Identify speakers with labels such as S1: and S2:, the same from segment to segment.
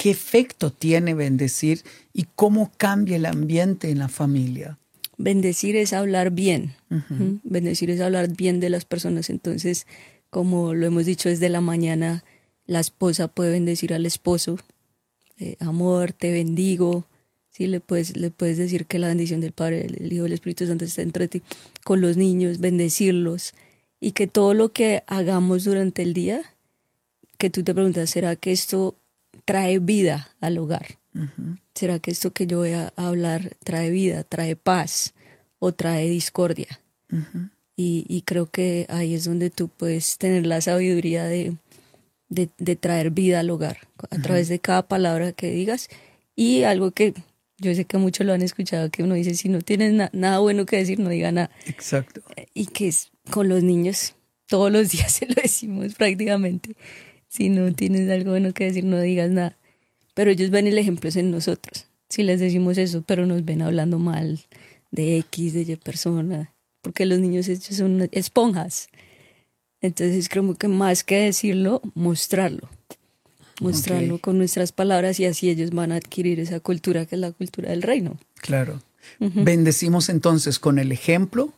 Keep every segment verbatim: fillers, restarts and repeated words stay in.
S1: ¿qué efecto tiene bendecir y cómo cambia el ambiente en la familia?
S2: Bendecir es hablar bien.
S1: Uh-huh.
S2: ¿Mm? Bendecir es hablar bien de las personas. Entonces, como lo hemos dicho desde la mañana, la esposa puede bendecir al esposo. Eh, amor, te bendigo. Sí, le puedes, le puedes decir que la bendición del Padre, del Hijo y del Espíritu Santo está entre ti. Con los niños, bendecirlos. Y que todo lo que hagamos durante el día, que tú te preguntas, ¿será que esto trae vida al hogar?
S1: Uh-huh.
S2: ¿Será que esto que yo voy a hablar trae vida, trae paz o trae discordia?
S1: Uh-huh.
S2: Y, y creo que ahí es donde tú puedes tener la sabiduría de, de, de traer vida al hogar a uh-huh. través de cada palabra que digas. Y algo que yo sé que muchos lo han escuchado, que uno dice, si no tienes na- nada bueno que decir, no diga nada.
S1: Exacto.
S2: Y que es con los niños, todos los días se lo decimos prácticamente. Si no tienes algo bueno que decir, no digas nada. Pero ellos ven el ejemplo en nosotros. Si les decimos eso, pero nos ven hablando mal de X, de Y persona, porque los niños ellos son esponjas. Entonces creo que más que decirlo, mostrarlo. Mostrarlo okay. con nuestras palabras, y así ellos van a adquirir esa cultura que es la cultura del reino.
S1: Claro. Uh-huh. Bendecimos entonces con el ejemplo,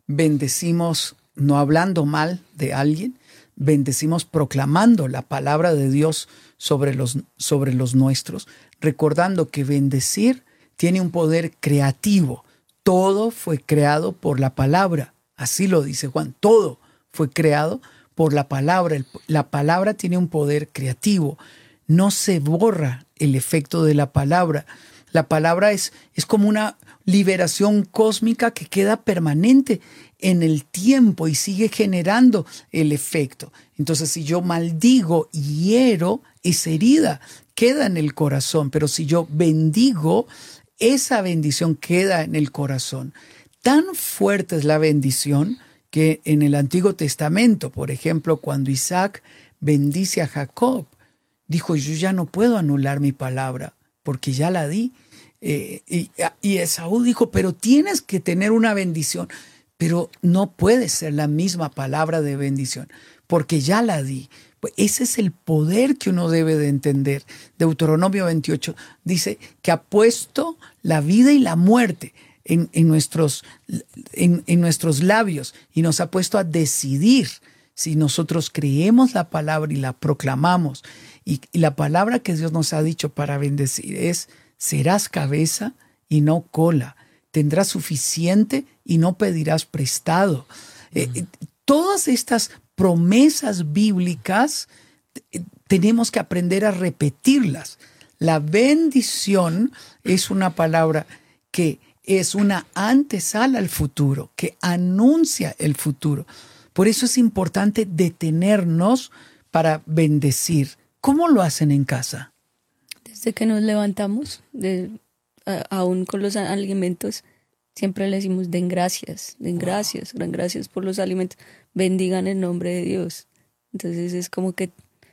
S1: bendecimos no hablando mal de alguien, bendecimos proclamando la palabra de Dios sobre los, sobre los nuestros, recordando que bendecir tiene un poder creativo. Todo fue creado por la palabra. Así lo dice Juan. Todo fue creado por la palabra. La palabra tiene un poder creativo. No se borra el efecto de la palabra. La palabra es, es como una liberación cósmica que queda permanente en el tiempo y sigue generando el efecto. Entonces, si yo maldigo y hiero, esa herida queda en el corazón, pero si yo bendigo, esa bendición queda en el corazón. Tan fuerte es la bendición que en el Antiguo Testamento, por ejemplo, cuando Isaac bendice a Jacob, dijo, yo ya no puedo anular mi palabra porque ya la di. Eh, y, y Esaú dijo, pero tienes que tener una bendición. Pero no puede ser la misma palabra de bendición, porque ya la di. Pues ese es el poder que uno debe de entender. Deuteronomio veintiocho dice que ha puesto la vida y la muerte en, en, nuestros, en, en nuestros labios y nos ha puesto a decidir si nosotros creemos la palabra y la proclamamos. Y, y la palabra que Dios nos ha dicho para bendecir es, serás cabeza y no cola. Tendrás suficiente y no pedirás prestado. Uh-huh. Eh, todas estas promesas bíblicas eh, tenemos que aprender a repetirlas. La bendición es una palabra que es una antesala al futuro, que anuncia el futuro. Por eso es importante detenernos para bendecir. ¿Cómo lo hacen en casa?
S2: Desde que nos levantamos, de, a, aún con los alimentos, siempre le decimos, den gracias, den wow. gracias, den gracias por los alimentos, bendigan el nombre de Dios. Entonces es como que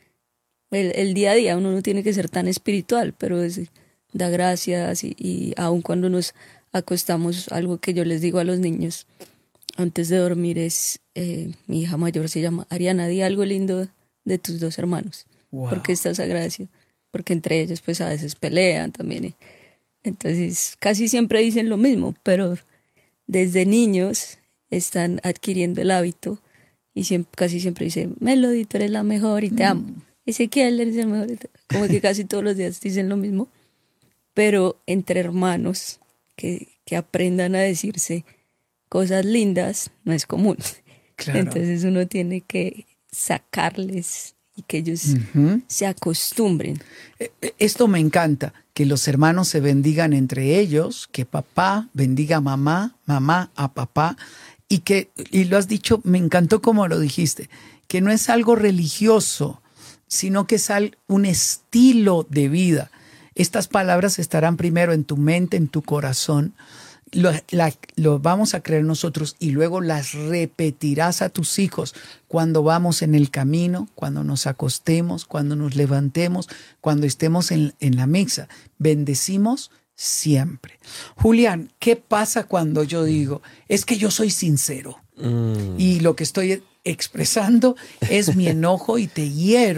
S2: el, el día a día uno no tiene que ser tan espiritual, pero es, da gracias y, y aun cuando nos acostamos, algo que yo les digo a los niños antes de dormir es, eh, mi hija mayor se llama Ariana, di algo lindo de tus dos hermanos, wow. porque estás agradecido, porque entre ellos pues a veces pelean también. ¿eh? Entonces casi siempre dicen lo mismo, pero desde niños están adquiriendo el hábito y siempre, casi siempre dicen, Melody, tú eres la mejor y te mm. amo. Ezequiel, eres el mejor. Como que casi todos los días dicen lo mismo, pero entre hermanos que, que aprendan a decirse cosas lindas no es común. Claro. Entonces uno tiene que sacarles y que ellos uh-huh. se acostumbren.
S1: Esto me encanta, que los hermanos se bendigan entre ellos, que papá bendiga a mamá, mamá a papá, y que, y lo has dicho, me encantó como lo dijiste, que no es algo religioso, sino que es un estilo de vida. Estas palabras estarán primero en tu mente, en tu corazón, Lo, la, lo vamos a creer nosotros y luego las repetirás a tus hijos cuando vamos en el camino, cuando nos acostemos, cuando nos levantemos, cuando estemos en, en la mesa. Bendecimos siempre. Julián, ¿qué pasa cuando yo digo, es que yo soy sincero mm. y lo que estoy expresando es mi enojo y te hiero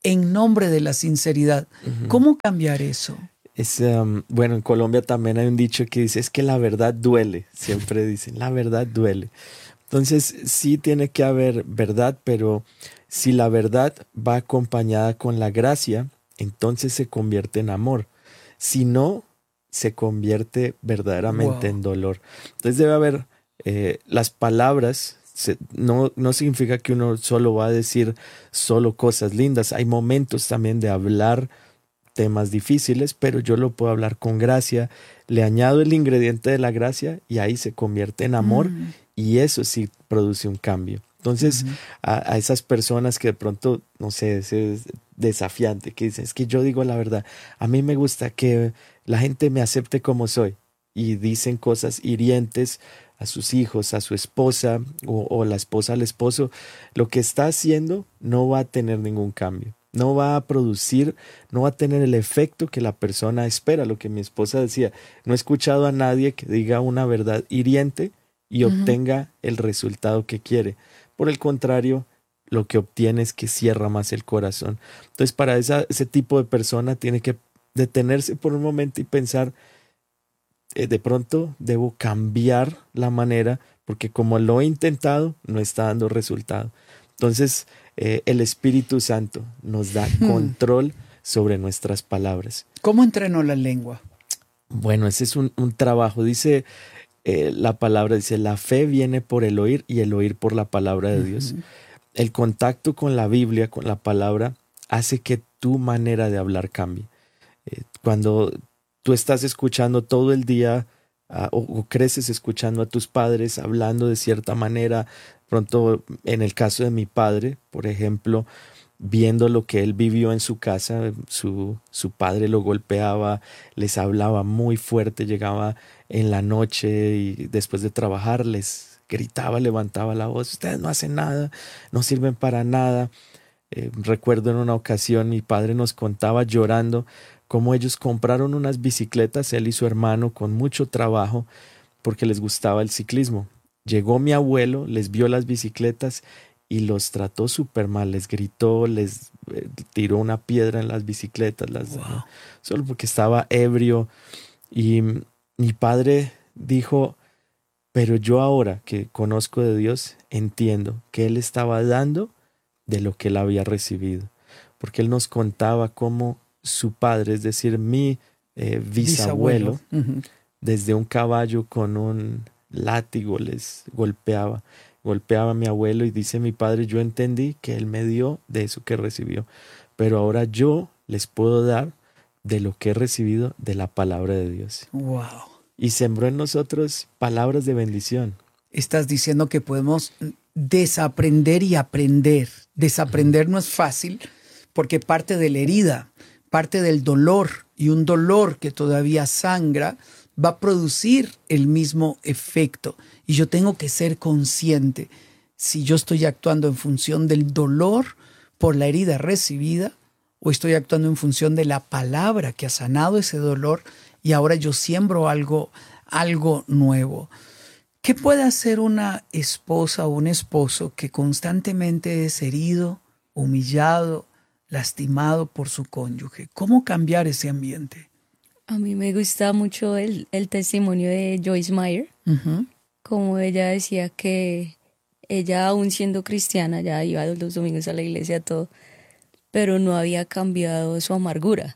S1: en nombre de la sinceridad. Uh-huh. ¿Cómo cambiar eso?
S3: Es, um, bueno, en Colombia también hay un dicho que dice, es que la verdad duele. Siempre dicen, la verdad duele. Entonces, sí tiene que haber verdad, pero si la verdad va acompañada con la gracia, entonces se convierte en amor. Si no, se convierte verdaderamente wow. en dolor. Entonces debe haber eh, las palabras. Se, no, no significa que uno solo va a decir solo cosas lindas. Hay momentos también de hablar temas difíciles, pero yo lo puedo hablar con gracia. Le añado el ingrediente de la gracia y ahí se convierte en amor mm. y eso sí produce un cambio. Entonces, uh-huh. a, a esas personas que de pronto, no sé, es desafiante, que dicen, es que yo digo la verdad, a mí me gusta que la gente me acepte como soy y dicen cosas hirientes a sus hijos, a su esposa o, o la esposa al esposo, lo que está haciendo no va a tener ningún cambio. No va a producir, no va a tener el efecto que la persona espera. Lo que mi esposa decía, no he escuchado a nadie que diga una verdad hiriente y uh-huh. obtenga el resultado que quiere. Por el contrario, lo que obtiene es que cierra más el corazón. Entonces, para esa, ese tipo de persona tiene que detenerse por un momento y pensar, eh, de pronto debo cambiar la manera, porque como lo he intentado, no está dando resultado. Entonces, eh, el Espíritu Santo nos da control sobre nuestras palabras.
S1: ¿Cómo entrenó la lengua?
S3: Bueno, ese es un, un trabajo. Dice eh, la palabra, dice, la fe viene por el oír y el oír por la palabra de Dios. Uh-huh. El contacto con la Biblia, con la palabra, hace que tu manera de hablar cambie. Eh, cuando tú estás escuchando todo el día uh, o, o creces escuchando a tus padres hablando de cierta manera, pronto en el caso de mi padre, por ejemplo, viendo lo que él vivió en su casa, su, su padre lo golpeaba, les hablaba muy fuerte, llegaba en la noche y después de trabajar les gritaba, levantaba la voz, ustedes no hacen nada, no sirven para nada. Eh, recuerdo en una ocasión mi padre nos contaba llorando cómo ellos compraron unas bicicletas, él y su hermano, con mucho trabajo porque les gustaba el ciclismo. Llegó mi abuelo, les vio las bicicletas y los trató súper mal, les gritó, les eh, tiró una piedra en las bicicletas, las, wow. ¿no? Solo porque estaba ebrio. Y mi padre dijo, pero yo ahora que conozco de Dios, entiendo que él estaba dando de lo que él había recibido. Porque él nos contaba cómo su padre, es decir, mi eh, bisabuelo, bisabuelo. Uh-huh. desde un caballo con un látigo les golpeaba, golpeaba a mi abuelo y dice mi padre, yo entendí que él me dio de eso que recibió, pero ahora yo les puedo dar de lo que he recibido de la palabra de Dios.
S1: Wow.
S3: Y sembró en nosotros palabras de bendición.
S1: Estás diciendo que podemos desaprender y aprender. Desaprender uh-huh. no es fácil porque parte de la herida, parte del dolor y un dolor que todavía sangra va a producir el mismo efecto. Y yo tengo que ser consciente si yo estoy actuando en función del dolor por la herida recibida o estoy actuando en función de la palabra que ha sanado ese dolor y ahora yo siembro algo, algo nuevo. ¿Qué puede hacer una esposa o un esposo que constantemente es herido, humillado, lastimado por su cónyuge? ¿Cómo cambiar ese ambiente?
S2: A mí me gusta mucho el, el testimonio de Joyce Meyer, uh-huh. como ella decía que ella, aún siendo cristiana, ya iba los domingos a la iglesia, todo, pero no había cambiado su amargura.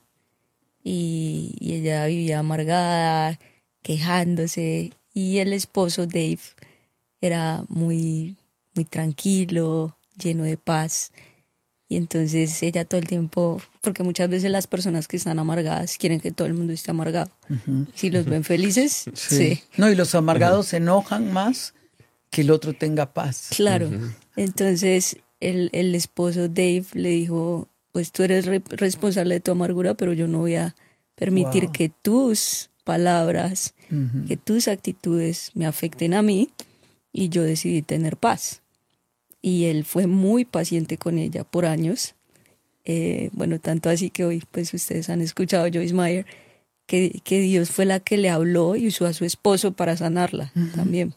S2: Y, y ella vivía amargada, quejándose, y el esposo, Dave, era muy, muy tranquilo, lleno de paz. Y entonces ella todo el tiempo, porque muchas veces las personas que están amargadas quieren que todo el mundo esté amargado. Uh-huh. Si los ven felices, sí. sí.
S1: No, y los amargados uh-huh. se enojan más que el otro tenga paz.
S2: Claro. Uh-huh. Entonces el, el esposo Dave le dijo, pues tú eres re- responsable de tu amargura, pero yo no voy a permitir wow. que tus palabras, uh-huh. que tus actitudes me afecten a mí, y yo decidí tener paz. Y él fue muy paciente con ella por años. Eh, bueno, tanto así que hoy pues ustedes han escuchado a Joyce Meyer, que, que Dios fue la que le habló y usó a su esposo para sanarla uh-huh. también.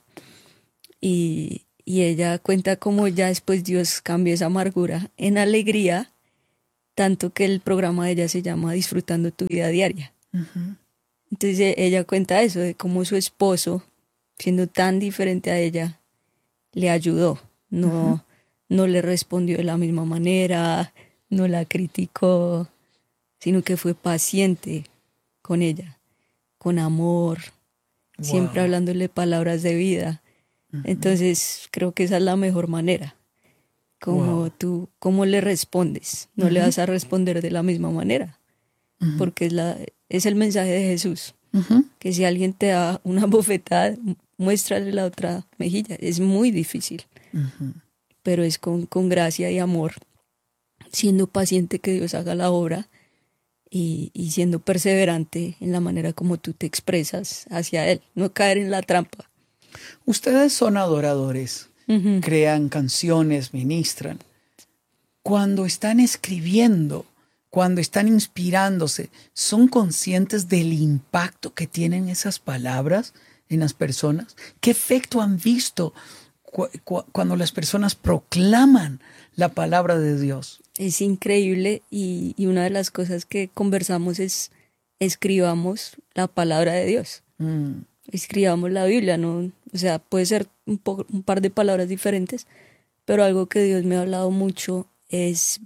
S2: Y, y ella cuenta cómo ya después Dios cambió esa amargura en alegría tanto que el programa de ella se llama Disfrutando tu vida diaria.
S1: Ujú.
S2: Entonces e- ella cuenta eso, de cómo su esposo, siendo tan diferente a ella, le ayudó. No, no le respondió de la misma manera, no la criticó, sino que fue paciente con ella, con amor, siempre
S1: Wow.
S2: hablándole palabras de vida. Entonces creo que esa es la mejor manera. Como
S1: Wow.
S2: tú, cómo le respondes. No le vas a responder de la misma manera, porque es, la, es el mensaje de Jesús.
S1: Ujú.
S2: Que si alguien te da una bofetada, muéstrale la otra mejilla. Es muy difícil,
S1: Ujú.
S2: pero es con, con gracia y amor, siendo paciente que Dios haga la obra y, y siendo perseverante en la manera como tú te expresas hacia Él. No caer en la trampa.
S1: Ustedes son adoradores,
S2: Ujú.
S1: crean canciones, ministran. Cuando están escribiendo, cuando están inspirándose, ¿son conscientes del impacto que tienen esas palabras en las personas? ¿Qué efecto han visto cu- cu- cuando las personas proclaman la palabra de Dios?
S2: Es increíble y, y una de las cosas que conversamos es escribamos la palabra de Dios.
S1: Mm,
S2: Escribamos la Biblia, ¿no? O sea, puede ser un, po- un par de palabras diferentes, pero algo que Dios me ha hablado mucho es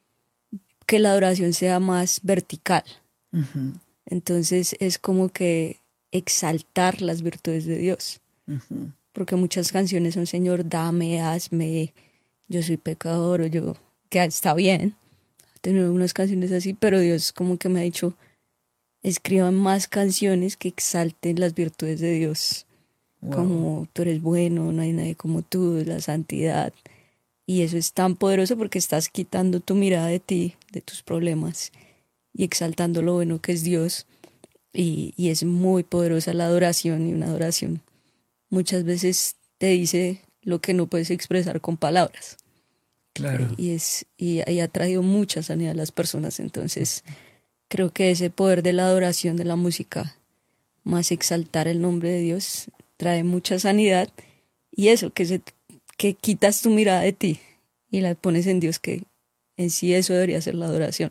S2: que la adoración sea más vertical.
S1: ujú,
S2: Entonces es como que exaltar las virtudes de Dios,
S1: ujú.
S2: porque muchas canciones son Señor, dame, hazme, yo soy pecador, o yo, que está bien, tener unas canciones así, pero Dios como que me ha dicho, escriban más canciones que exalten las virtudes de Dios,
S1: Wow.
S2: como tú eres bueno, no hay nadie como tú, la santidad. Y eso es tan poderoso porque estás quitando tu mirada de ti, de tus problemas, y exaltando lo bueno que es Dios. Y, y es muy poderosa la adoración, y una adoración muchas veces te dice lo que no puedes expresar con palabras.
S1: Claro.
S2: Y, es, y, y ha traído mucha sanidad a las personas. Entonces creo que ese poder de la adoración, de la música, más exaltar el nombre de Dios, trae mucha sanidad. Y eso, que, se, que quitas tu mirada de ti y la pones en Dios, que en sí eso debería ser la adoración.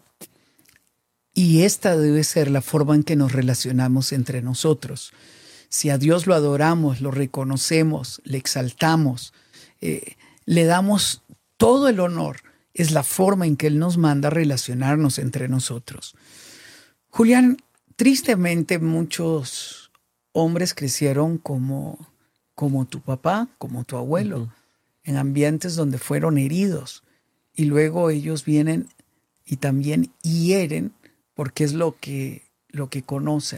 S1: Y esta debe ser la forma en que nos relacionamos entre nosotros. Si a Dios lo adoramos, lo reconocemos, le exaltamos, eh, le damos todo el honor, es la forma en que Él nos manda a relacionarnos entre nosotros. Julián, tristemente muchos hombres crecieron como, como tu papá, como tu abuelo,
S3: Ujú.
S1: en ambientes donde fueron heridos. Y luego ellos vienen y también hieren porque es lo que, lo que conocen.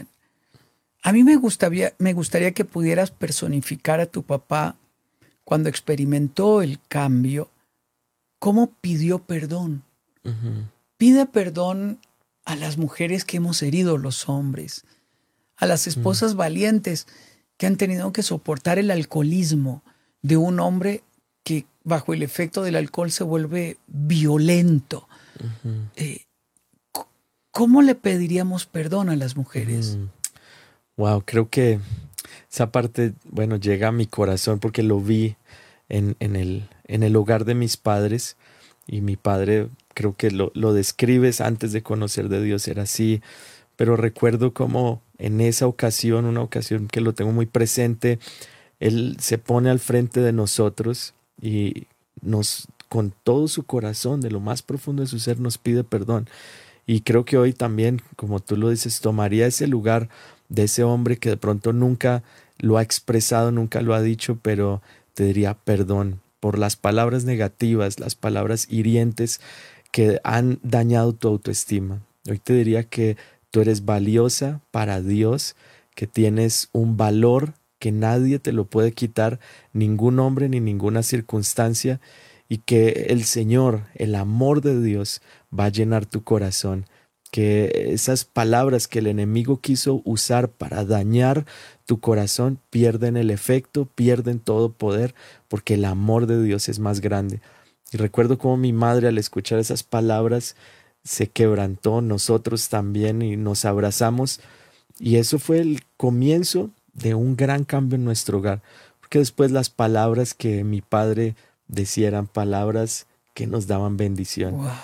S1: A mí me gustaría, me gustaría que pudieras personificar a tu papá cuando experimentó el cambio, cómo pidió perdón.
S3: Ujú.
S1: Pide perdón a las mujeres que hemos herido los hombres, a las esposas valientes que han tenido que soportar el alcoholismo de un hombre que bajo el efecto del alcohol se vuelve violento.
S3: Ujú.
S1: Eh, c- ¿Cómo le pediríamos perdón a las mujeres?
S3: Mm. Wow, creo que esa parte, bueno, llega a mi corazón porque lo vi en, en el, en el hogar de mis padres, y mi padre, creo que lo, lo describes antes de conocer de Dios, era así, pero recuerdo como en esa ocasión, una ocasión que lo tengo muy presente, él se pone al frente de nosotros y nos, con todo su corazón, de lo más profundo de su ser, nos pide perdón. Y creo que hoy también, como tú lo dices, tomaría ese lugar de ese hombre que de pronto nunca lo ha expresado, nunca lo ha dicho, pero te diría perdón por las palabras negativas, las palabras hirientes que han dañado tu autoestima. Hoy te diría que tú eres valiosa para Dios, que tienes un valor que nadie te lo puede quitar, ningún hombre ni ninguna circunstancia, y que el Señor, el amor de Dios, va a llenar tu corazón. Que esas palabras que el enemigo quiso usar para dañar tu corazón pierden el efecto, pierden todo poder, porque el amor de Dios es más grande. Y recuerdo cómo mi madre, al escuchar esas palabras, se quebrantó, nosotros también, y nos abrazamos. Y eso fue el comienzo de un gran cambio en nuestro hogar, porque después las palabras que mi padre decía eran palabras que nos daban bendición.
S1: Wow.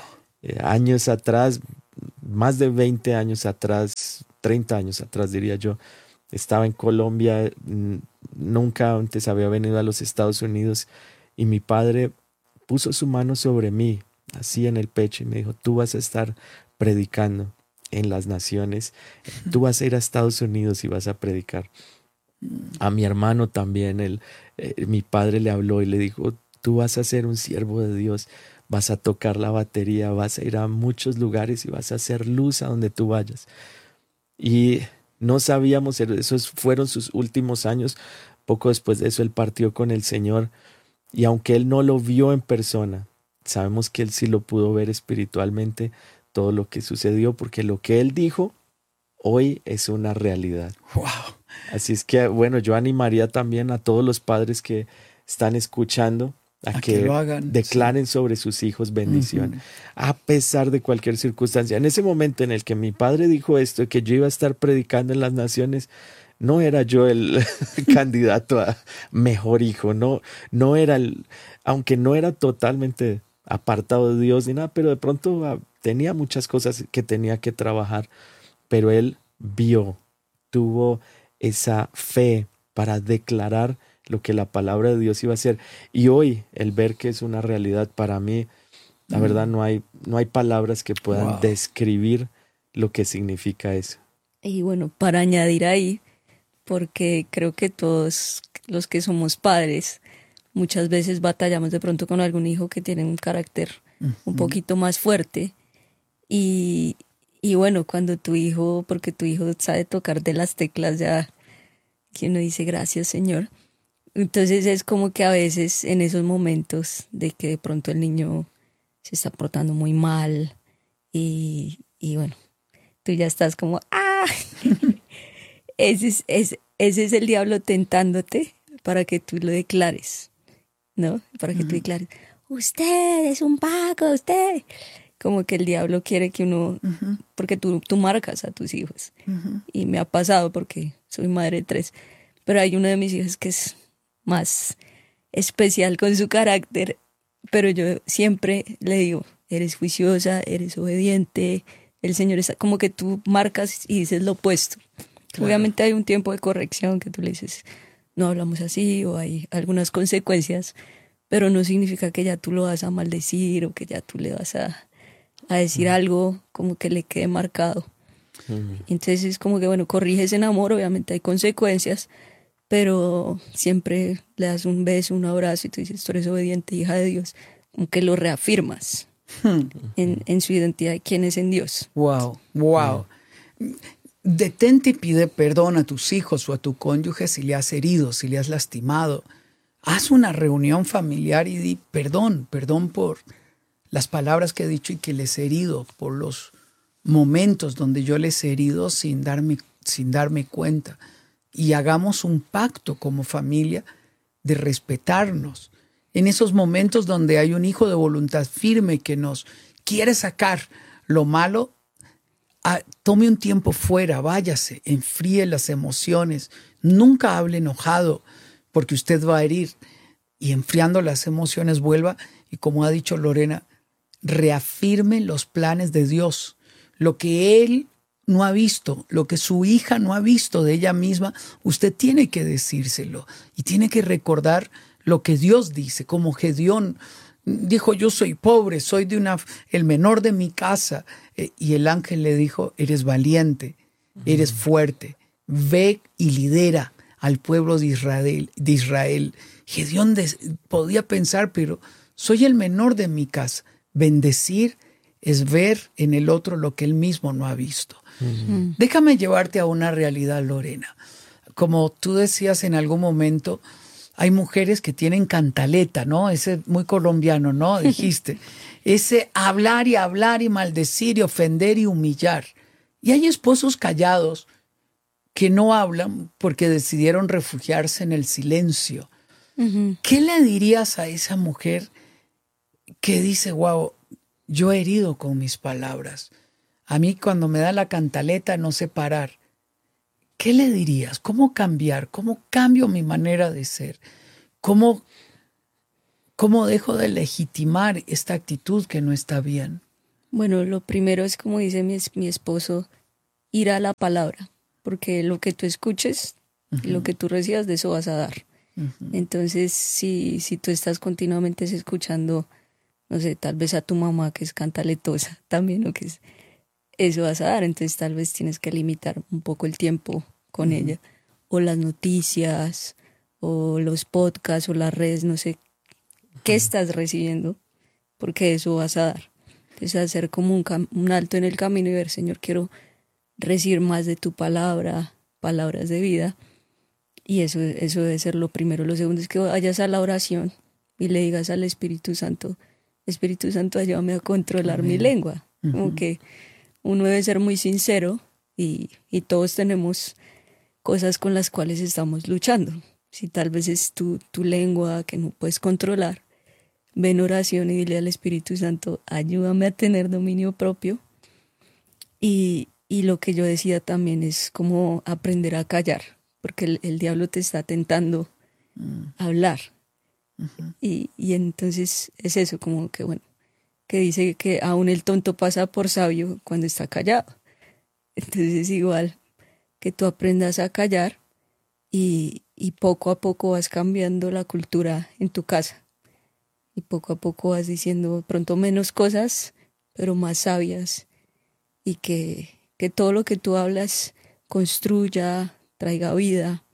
S3: eh, años atrás, más de veinte años atrás, treinta años atrás diría yo, estaba en Colombia, mm, nunca antes había venido a los Estados Unidos y mi padre puso su mano sobre mí, así en el pecho, y me dijo, tú vas a estar predicando en las naciones, tú vas a ir a Estados Unidos y vas a predicar. A mi hermano también, él, eh, mi padre le habló y le dijo, tú vas a ser un siervo de Dios, vas a tocar la batería, vas a ir a muchos lugares y vas a hacer luz a donde tú vayas. Y no sabíamos, esos fueron sus últimos años. Poco después de eso él partió con el Señor, y aunque él no lo vio en persona, sabemos que él sí lo pudo ver espiritualmente, todo lo que sucedió, porque lo que él dijo hoy es una realidad.
S1: Wow.
S3: Así es que, bueno, yo animaría también a todos los padres que están escuchando a,
S1: A
S3: que,
S1: que lo hagan,
S3: declaren
S1: sí.
S3: sobre sus hijos bendición,
S1: Ujú.
S3: a pesar de cualquier circunstancia. En ese momento en el que mi padre dijo esto, que yo iba a estar predicando en las naciones, no era yo el candidato a mejor hijo, no, no era el, aunque no era totalmente apartado de Dios ni nada, pero de pronto ah, tenía muchas cosas que tenía que trabajar, pero él vio, tuvo esa fe para declarar lo que la palabra de Dios iba a hacer. Y hoy el ver que es una realidad para mí, la mm. verdad no hay, no hay palabras que puedan wow. describir lo que significa eso.
S2: Y bueno, para añadir ahí, porque creo que todos los que somos padres muchas veces batallamos de pronto con algún hijo que tiene un carácter uh-huh. un poquito más fuerte, y, y bueno, cuando tu hijo, porque tu hijo sabe tocar de las teclas ya, que uno dice gracias Señor, entonces es como que a veces en esos momentos de que de pronto el niño se está portando muy mal y, y bueno, tú ya estás como ¡ah! ese, es, es, ese es el diablo tentándote para que tú lo declares, ¿no? Para que uh-huh. tú declares, usted es un vago, usted. Como que el diablo quiere que uno, uh-huh. porque tú, tú marcas a tus hijos. Uh-huh. Y me ha pasado porque soy madre de tres. Pero hay uno de mis hijos que es más especial con su carácter, pero yo siempre le digo, eres juiciosa, eres obediente, el Señor está, como que tú marcas y dices lo opuesto. Claro. Obviamente hay un tiempo de corrección que tú le dices, no hablamos así, o hay algunas consecuencias, pero no significa que ya tú lo vas a maldecir o que ya tú le vas a, a decir uh-huh. algo como que le quede marcado. Uh-huh. Entonces es como que, bueno, corriges en amor, obviamente hay consecuencias, pero siempre le das un beso, un abrazo y tú dices, tú eres obediente, hija de Dios, como que lo reafirmas uh-huh. en, en su identidad de quién es en Dios.
S1: Wow, wow. Uh-huh. Detente y pide perdón a tus hijos o a tu cónyuge si le has herido, si le has lastimado. Haz una reunión familiar y di perdón, perdón por las palabras que he dicho y que les he herido, por los momentos donde yo les he herido sin darme, sin darme cuenta. Y hagamos un pacto como familia de respetarnos. En esos momentos donde hay un hijo de voluntad firme que nos quiere sacar lo malo, Ah, tome un tiempo fuera, váyase, enfríe las emociones, nunca hable enojado porque usted va a herir, y enfriando las emociones vuelva y, como ha dicho Lorena, reafirme los planes de Dios, lo que él no ha visto, lo que su hija no ha visto de ella misma, usted tiene que decírselo y tiene que recordar lo que Dios dice, como Gedeón dijo, yo soy pobre, soy de una, el menor de mi casa. Eh, y el ángel le dijo, eres valiente, eres fuerte, ve y lidera al pueblo de Israel. De Israel. Gedeón des, podía pensar, pero soy el menor de mi casa. Bendecir es ver en el otro lo que él mismo no ha visto. Uh-huh. Déjame llevarte a una realidad, Lorena. Como tú decías en algún momento, hay mujeres que tienen cantaleta, ¿no? Ese muy colombiano, ¿no? Dijiste. Ese hablar y hablar y maldecir y ofender y humillar. Y hay esposos callados que no hablan porque decidieron refugiarse en el silencio. Uh-huh. ¿Qué le dirías a esa mujer que dice, wow, yo he herido con mis palabras? A mí cuando me da la cantaleta no sé parar. ¿Qué le dirías? ¿Cómo cambiar? ¿Cómo cambio mi manera de ser? ¿Cómo, cómo dejo de legitimar esta actitud que no está bien?
S2: Bueno, lo primero es, como dice mi, es- mi esposo, ir a la palabra, porque lo que tú escuches y lo que tú recibas, de eso vas a dar. Entonces, si, si tú estás continuamente escuchando, no sé, tal vez a tu mamá que es cantaletosa también, o que es, eso vas a dar. Entonces, tal vez tienes que limitar un poco el tiempo con ella, o las noticias, o los podcasts, o las redes, no sé qué estás recibiendo, porque eso vas a dar. Entonces, hacer como un, cam- un alto en el camino y ver, Señor, quiero recibir más de tu palabra, palabras de vida. Y eso, eso debe ser lo primero. Lo segundo es que vayas a la oración y le digas al Espíritu Santo, Espíritu Santo, ayúdame a controlar mi
S1: Amén.
S2: lengua. Como
S1: Ujú.
S2: que uno debe ser muy sincero, y, y todos tenemos cosas con las cuales estamos luchando. Si tal vez es tu, tu lengua que no puedes controlar, ven oración y dile al Espíritu Santo, ayúdame a tener dominio propio. Y, y lo que yo decía también es como aprender a callar, porque el, el diablo te está tentando a hablar. Y, y entonces es eso, como que bueno, que dice que aún el tonto pasa por sabio cuando está callado. Entonces es igual que tú aprendas a callar, y, y poco a poco vas cambiando la cultura en tu casa. Y poco a poco vas diciendo de pronto menos cosas, pero más sabias, y que, que todo lo que tú hablas construya, traiga vida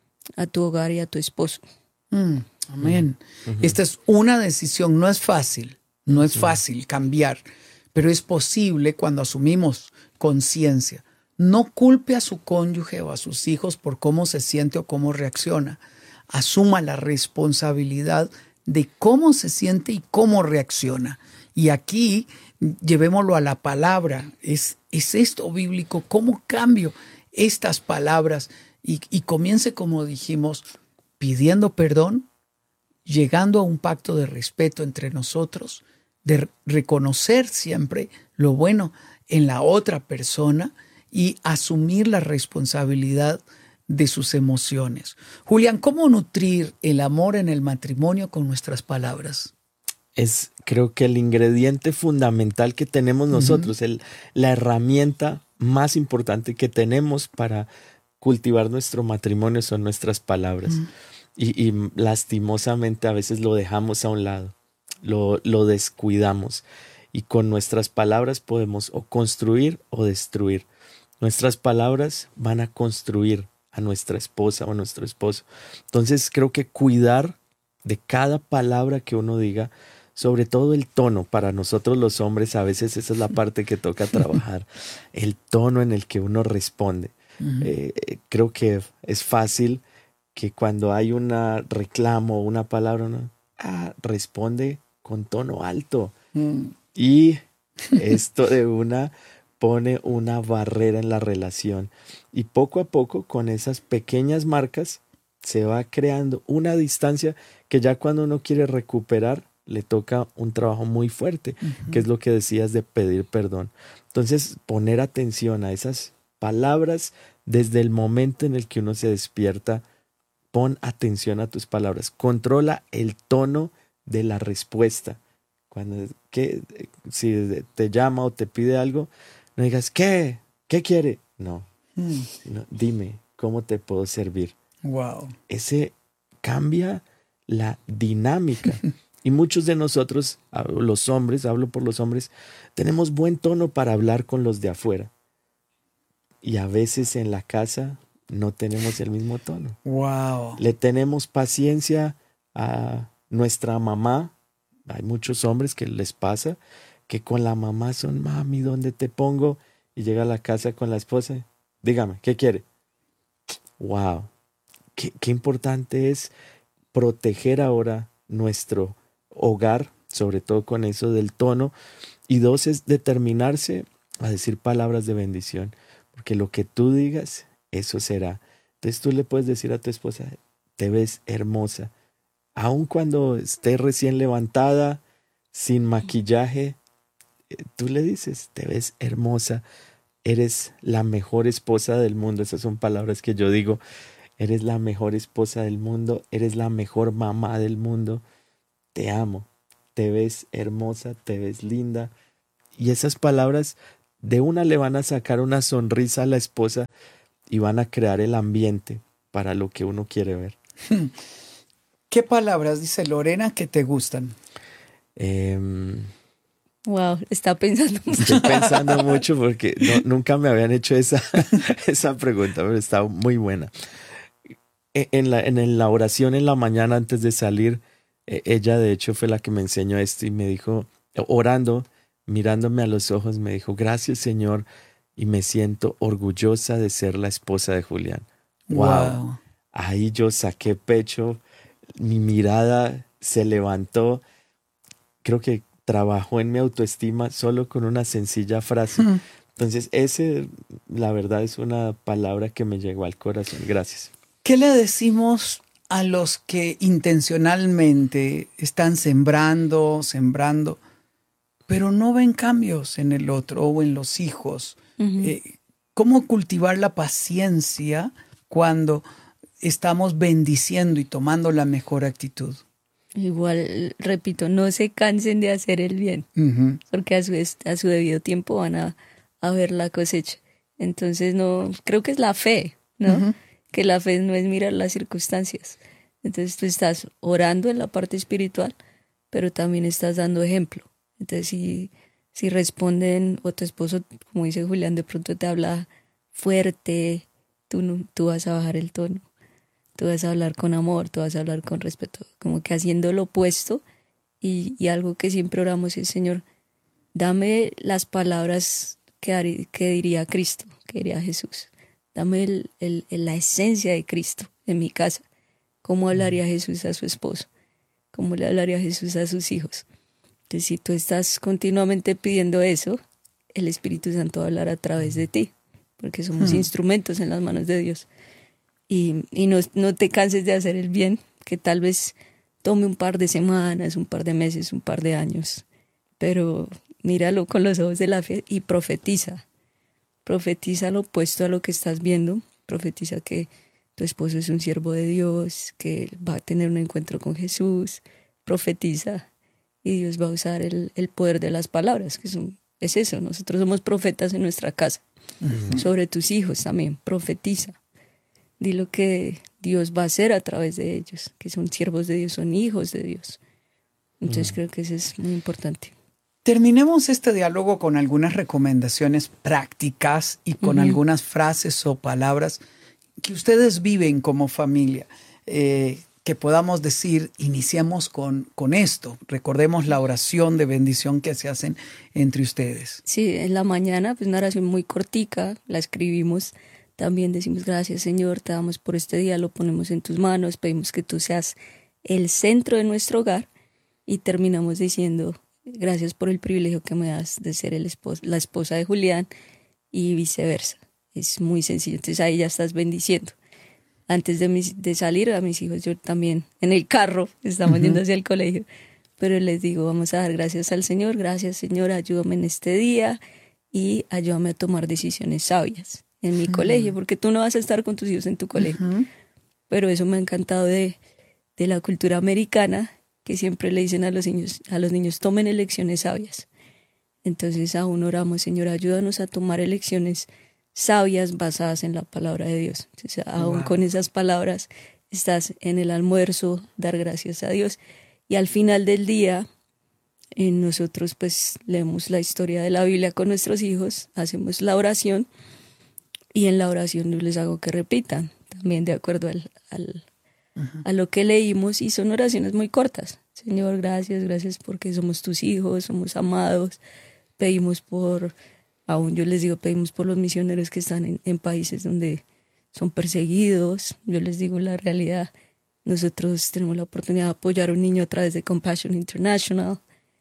S2: a tu hogar y a tu esposo.
S1: Mm,
S3: Mm,
S1: amén.
S3: ujú.
S1: Esta es una decisión, no es fácil, no es
S3: Sí.
S1: fácil cambiar, pero es posible cuando asumimos conciencia. No culpe a su cónyuge o a sus hijos por cómo se siente o cómo reacciona. Asuma la responsabilidad de cómo se siente y cómo reacciona. Y aquí llevémoslo a la palabra. ¿Es, es esto bíblico? ¿Cómo cambio estas palabras? Y, y comience, como dijimos, pidiendo perdón, llegando a un pacto de respeto entre nosotros, de reconocer siempre lo bueno en la otra persona y asumir la responsabilidad de sus emociones. Julián, ¿cómo nutrir el amor en el matrimonio con nuestras palabras?
S3: Es, creo que el ingrediente fundamental que tenemos
S1: Ujú.
S3: nosotros, el, la herramienta más importante que tenemos para cultivar nuestro matrimonio son nuestras palabras. Y, y lastimosamente a veces lo dejamos a un lado, lo, lo descuidamos. Y con nuestras palabras podemos o construir o destruir. Nuestras palabras van a construir a nuestra esposa o a nuestro esposo. Entonces creo que cuidar de cada palabra que uno diga, sobre todo el tono. Para nosotros los hombres a veces esa es la parte que toca trabajar, el tono en el que uno responde. Eh, eh, creo que es fácil que cuando hay un reclamo o una palabra, uno, ah, responde con tono alto.
S1: Mm.
S3: Y esto de una pone una barrera en la relación. Y poco a poco, con esas pequeñas marcas, se va creando una distancia que ya cuando uno quiere recuperar, le toca un trabajo muy fuerte, que es lo que decías de pedir perdón. Entonces, poner atención a esas palabras desde el momento en el que uno se despierta. Pon atención a tus palabras. Controla el tono de la respuesta. Cuando que, si te llama o te pide algo, no digas, ¿qué? ¿Qué quiere? No,
S1: Mm.
S3: sino dime, ¿cómo te puedo servir?
S1: Wow.
S3: Ese cambia la dinámica. Y muchos de nosotros, los hombres, hablo por los hombres, tenemos buen tono para hablar con los de afuera. Y a veces en la casa no tenemos el mismo tono.
S1: Wow.
S3: Le tenemos paciencia a nuestra mamá. Hay muchos hombres que les pasa que con la mamá son, mami, ¿dónde te pongo? Y llega a la casa con la esposa. Dígame, ¿qué quiere? Wow. Qué, qué importante es proteger ahora nuestro hogar, sobre todo con eso del tono. Y dos, es determinarse a decir palabras de bendición. Porque lo que tú digas, eso será. Entonces tú le puedes decir a tu esposa, te ves hermosa. Aun cuando esté recién levantada, sin maquillaje, eh, tú le dices, te ves hermosa, eres la mejor esposa del mundo. Esas son palabras que yo digo, eres la mejor esposa del mundo, eres la mejor mamá del mundo, te amo, te ves hermosa, te ves linda. y esas palabras de una le van a sacar una sonrisa a la esposa y van a crear el ambiente para lo que uno quiere ver.
S1: ¿Qué palabras, dice Lorena, que te gustan?
S3: Eh,
S2: Wow, está pensando mucho.
S3: Estoy pensando mucho porque no, nunca me habían hecho esa, esa pregunta, pero está muy buena. En la, en la oración en la mañana antes de salir, ella de hecho fue la que me enseñó esto y me dijo, orando, mirándome a los ojos, me dijo, gracias Señor, y me siento orgullosa de ser la esposa de Julián. Wow. wow. Ahí yo saqué pecho, mi mirada se levantó, creo que trabajó en mi autoestima solo con una sencilla frase. Mm. Entonces, ese, la verdad, es una palabra que me llegó al corazón. Gracias.
S1: ¿Qué le decimos a los que intencionalmente están sembrando, sembrando, pero no ven cambios en el otro o en los hijos? Uh-huh. Eh, ¿Cómo cultivar la paciencia cuando estamos bendiciendo y tomando la mejor actitud?
S2: Igual, repito, no se cansen de hacer el bien, uh-huh. porque a su, a su debido tiempo van a, a ver la cosecha. Entonces, no, creo que es la fe, ¿no? Uh-huh. Que la fe no es mirar las circunstancias. Entonces, tú estás orando en la parte espiritual, pero también estás dando ejemplo. Entonces, si, si responden, o tu esposo, como dice Julián, de pronto te habla fuerte, tú, no, tú vas a bajar el tono. Tú vas a hablar con amor, tú vas a hablar con respeto, como que haciendo lo opuesto. Y, y algo que siempre oramos es, Señor, dame las palabras que, que diría Cristo, que diría Jesús. Dame el, el, el, la esencia de Cristo en mi casa. ¿Cómo hablaría Jesús a su esposo? ¿Cómo le hablaría Jesús a sus hijos? Entonces, si tú estás continuamente pidiendo eso, el Espíritu Santo va a hablar a través de ti, porque somos hmm. instrumentos en las manos de Dios. Y, y no, no te canses de hacer el bien, que tal vez tome un par de semanas, un par de meses, un par de años, pero míralo con los ojos de la fe y profetiza. Profetiza lo opuesto a lo que estás viendo. Profetiza que tu esposo es un siervo de Dios, que va a tener un encuentro con Jesús. Profetiza y Dios va a usar el, el poder de las palabras, que es, un, es eso. Nosotros somos profetas en nuestra casa. Uh-huh. Sobre tus hijos también, profetiza. Di lo que Dios va a hacer a través de ellos, que son siervos de Dios, son hijos de Dios. Entonces mm. creo que eso es muy importante.
S1: Terminemos este diálogo con algunas recomendaciones prácticas y con uh-huh. algunas frases o palabras que ustedes viven como familia, eh, que podamos decir, iniciamos con, con esto. Recordemos la oración de bendición que se hacen entre ustedes.
S2: Sí, en la mañana, pues una oración muy cortica, la escribimos. También decimos, gracias Señor, te damos por este día, lo ponemos en tus manos, pedimos que tú seas el centro de nuestro hogar y terminamos diciendo, gracias por el privilegio que me das de ser el esposo, la esposa de Julián y viceversa. Es muy sencillo, entonces ahí ya estás bendiciendo. Antes de, mis, de salir a mis hijos, yo también en el carro, estamos uh-huh. yendo hacia el colegio, pero les digo, vamos a dar gracias al Señor, gracias Señor, ayúdame en este día y ayúdame a tomar decisiones sabias en mi uh-huh. colegio, porque tú no vas a estar con tus hijos en tu colegio. Uh-huh. Pero eso me ha encantado de, de la cultura americana, que siempre le dicen a los niños, a los niños, tomen elecciones sabias. Entonces aún oramos, Señor, ayúdanos a tomar elecciones sabias basadas en la palabra de Dios. Entonces, aún wow. con esas palabras estás en el almuerzo, dar gracias a Dios. Y al final del día, eh, nosotros pues leemos la historia de la Biblia con nuestros hijos, hacemos la oración, y en la oración yo les hago que repitan, también de acuerdo al, al, uh-huh. a lo que leímos, y son oraciones muy cortas. Señor, gracias, gracias porque somos tus hijos, somos amados. Pedimos por, aún yo les digo, pedimos por los misioneros que están en, en países donde son perseguidos. Yo les digo la realidad. Nosotros tenemos la oportunidad de apoyar a un niño a través de Compassion International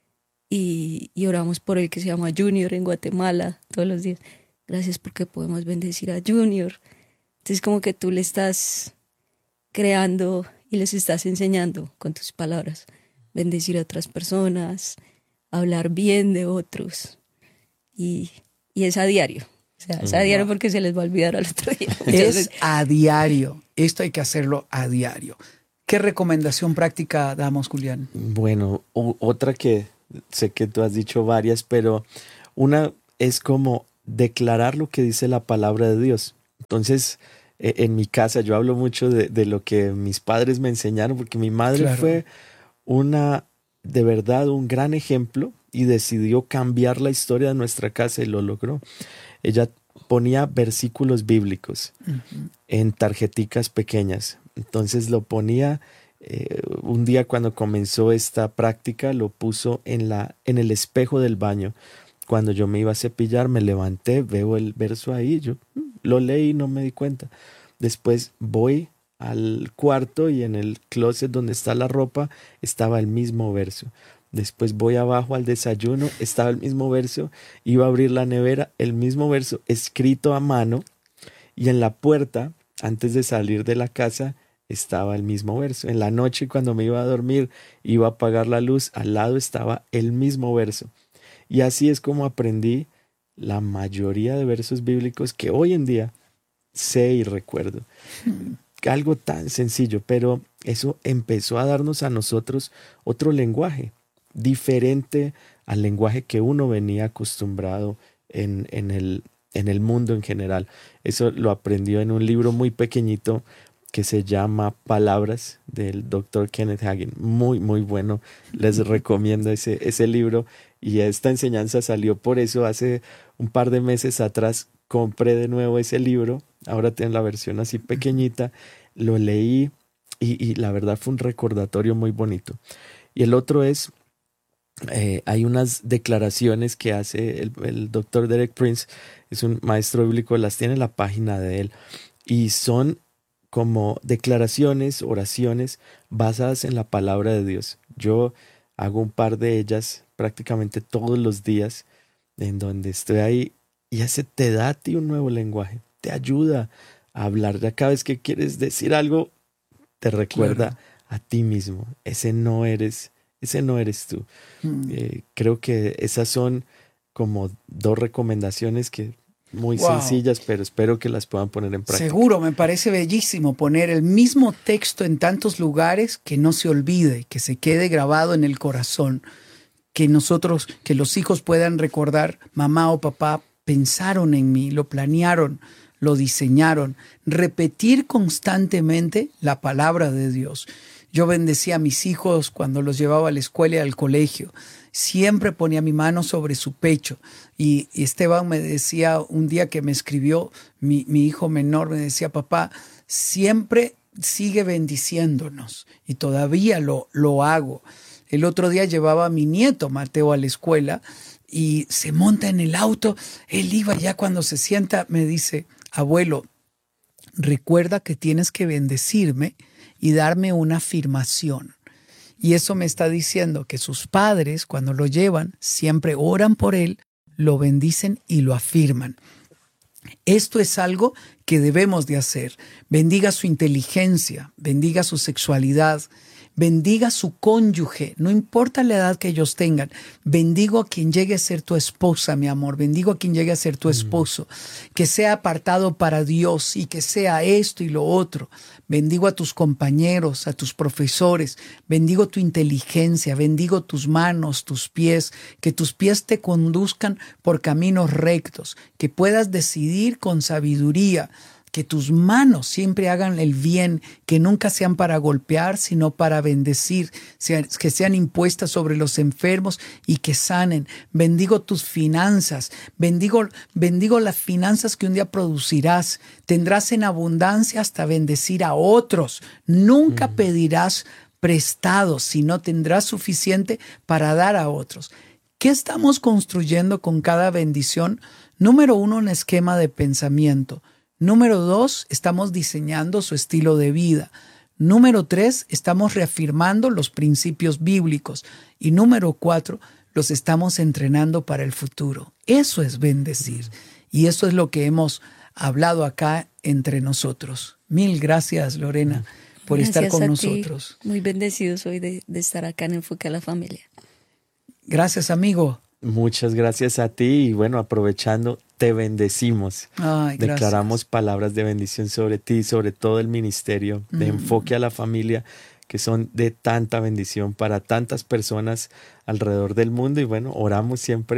S2: y, y oramos por él, que se llama Junior, en Guatemala, todos los días. Gracias porque podemos bendecir a Junior. Entonces como que tú le estás creando y les estás enseñando con tus palabras. Bendecir a otras personas, hablar bien de otros. Y, y es a diario. O sea, es a diario porque se les va a olvidar al otro día.
S1: Es a diario. Esto hay que hacerlo a diario. ¿Qué recomendación práctica damos, Julián?
S3: Bueno, o, otra que sé que tú has dicho varias, pero Una es como declarar lo que dice la palabra de Dios. Entonces, eh, en mi casa yo hablo mucho de, de lo que mis padres me enseñaron, porque mi madre
S1: Claro.
S3: fue una, de verdad, un gran ejemplo y decidió cambiar la historia de nuestra casa y lo logró. Ella ponía versículos bíblicos
S1: Ujú.
S3: en tarjeticas pequeñas. Entonces lo ponía, eh, un día cuando comenzó esta práctica, lo puso en, la, en el espejo del baño. Cuando yo me iba a cepillar, me levanté, veo el verso ahí, yo mm, lo leí y no me di cuenta. Después voy al cuarto y en el closet donde está la ropa estaba el mismo verso. Después voy abajo al desayuno, estaba el mismo verso. Iba a abrir la nevera, el mismo verso escrito a mano. Y en la puerta, antes de salir de la casa, estaba el mismo verso. En la noche, cuando me iba a dormir, iba a apagar la luz, al lado estaba el mismo verso. Y así es como aprendí la mayoría de versos bíblicos que hoy en día sé y recuerdo. Algo tan sencillo, pero eso empezó a darnos a nosotros otro lenguaje, diferente al lenguaje que uno venía acostumbrado en, en, el, en el mundo en general. Eso lo aprendió en un libro muy pequeñito que se llama Palabras, del doctor Kenneth Hagin. Muy, muy bueno. Les recomiendo ese, ese libro. Y esta enseñanza salió por eso. Hace un par de meses atrás compré de nuevo ese libro. Ahora tengo la versión así pequeñita. Lo leí y, y la verdad fue un recordatorio muy bonito. Y el otro es, eh, hay unas declaraciones que hace el, el doctor Derek Prince. Es un maestro bíblico, las tiene en la página de él. Y son como declaraciones, oraciones basadas en la palabra de Dios. Yo hago un par de ellas prácticamente todos los días, en donde estoy ahí y ese te da a ti un nuevo lenguaje, te ayuda a hablar. Ya cada vez que quieres decir algo, te recuerda
S1: Claro.
S3: a ti mismo. Ese no eres, ese no eres tú.
S1: Mm.
S3: Eh, creo que esas son como dos recomendaciones que muy
S1: Wow.
S3: sencillas, pero espero que las puedan poner en práctica.
S1: Seguro, me parece bellísimo poner el mismo texto en tantos lugares, que no se olvide, que se quede grabado en el corazón, que nosotros, que los hijos puedan recordar, mamá o papá pensaron en mí, lo planearon, lo diseñaron. Repetir constantemente la palabra de Dios. Yo bendecía a mis hijos cuando los llevaba a la escuela y al colegio. Siempre ponía mi mano sobre su pecho. Y, y Esteban me decía un día que me escribió, mi, mi hijo menor me decía, papá, siempre sigue bendiciéndonos. Y todavía lo, lo hago. El otro día llevaba a mi nieto Mateo a la escuela y se monta en el auto. Él iba ya cuando se sienta, me dice, abuelo, recuerda que tienes que bendecirme y darme una afirmación. Y eso me está diciendo que sus padres, cuando lo llevan, siempre oran por él, lo bendicen y lo afirman. Esto es algo que debemos de hacer. Bendiga su inteligencia, bendiga su sexualidad, bendiga su cónyuge, no importa la edad que ellos tengan. Bendigo a quien llegue a ser tu esposa, mi amor. Bendigo a quien llegue a ser tu esposo. Mm. Que sea apartado para Dios y que sea esto y lo otro. Bendigo a tus compañeros, a tus profesores. Bendigo tu inteligencia. Bendigo tus manos, tus pies. Que tus pies te conduzcan por caminos rectos. Que puedas decidir con sabiduría. Que tus manos siempre hagan el bien, que nunca sean para golpear, sino para bendecir, que sean impuestas sobre los enfermos y que sanen. Bendigo tus finanzas, bendigo, bendigo las finanzas que un día producirás. Tendrás en abundancia hasta bendecir a otros. Nunca mm. pedirás prestado, sino tendrás suficiente para dar a otros. ¿Qué estamos construyendo con cada bendición? Número uno, un esquema de pensamiento. Número dos, estamos diseñando su estilo de vida. Número tres, estamos reafirmando los principios bíblicos. Y número cuatro, los estamos entrenando para el futuro. Eso es bendecir. Y eso es lo que hemos hablado acá entre nosotros. Mil gracias, Lorena, por
S2: gracias
S1: estar con
S2: a
S1: nosotros.
S2: Ti. Muy bendecido soy de, de estar acá en Enfoque a la Familia.
S1: Gracias, amigo.
S3: Muchas gracias a ti y bueno, aprovechando, te bendecimos.
S1: Ay,
S3: declaramos palabras de bendición sobre ti, sobre todo el ministerio de mm. Enfoque a la Familia, que son de tanta bendición para tantas personas alrededor del mundo. Y bueno, oramos siempre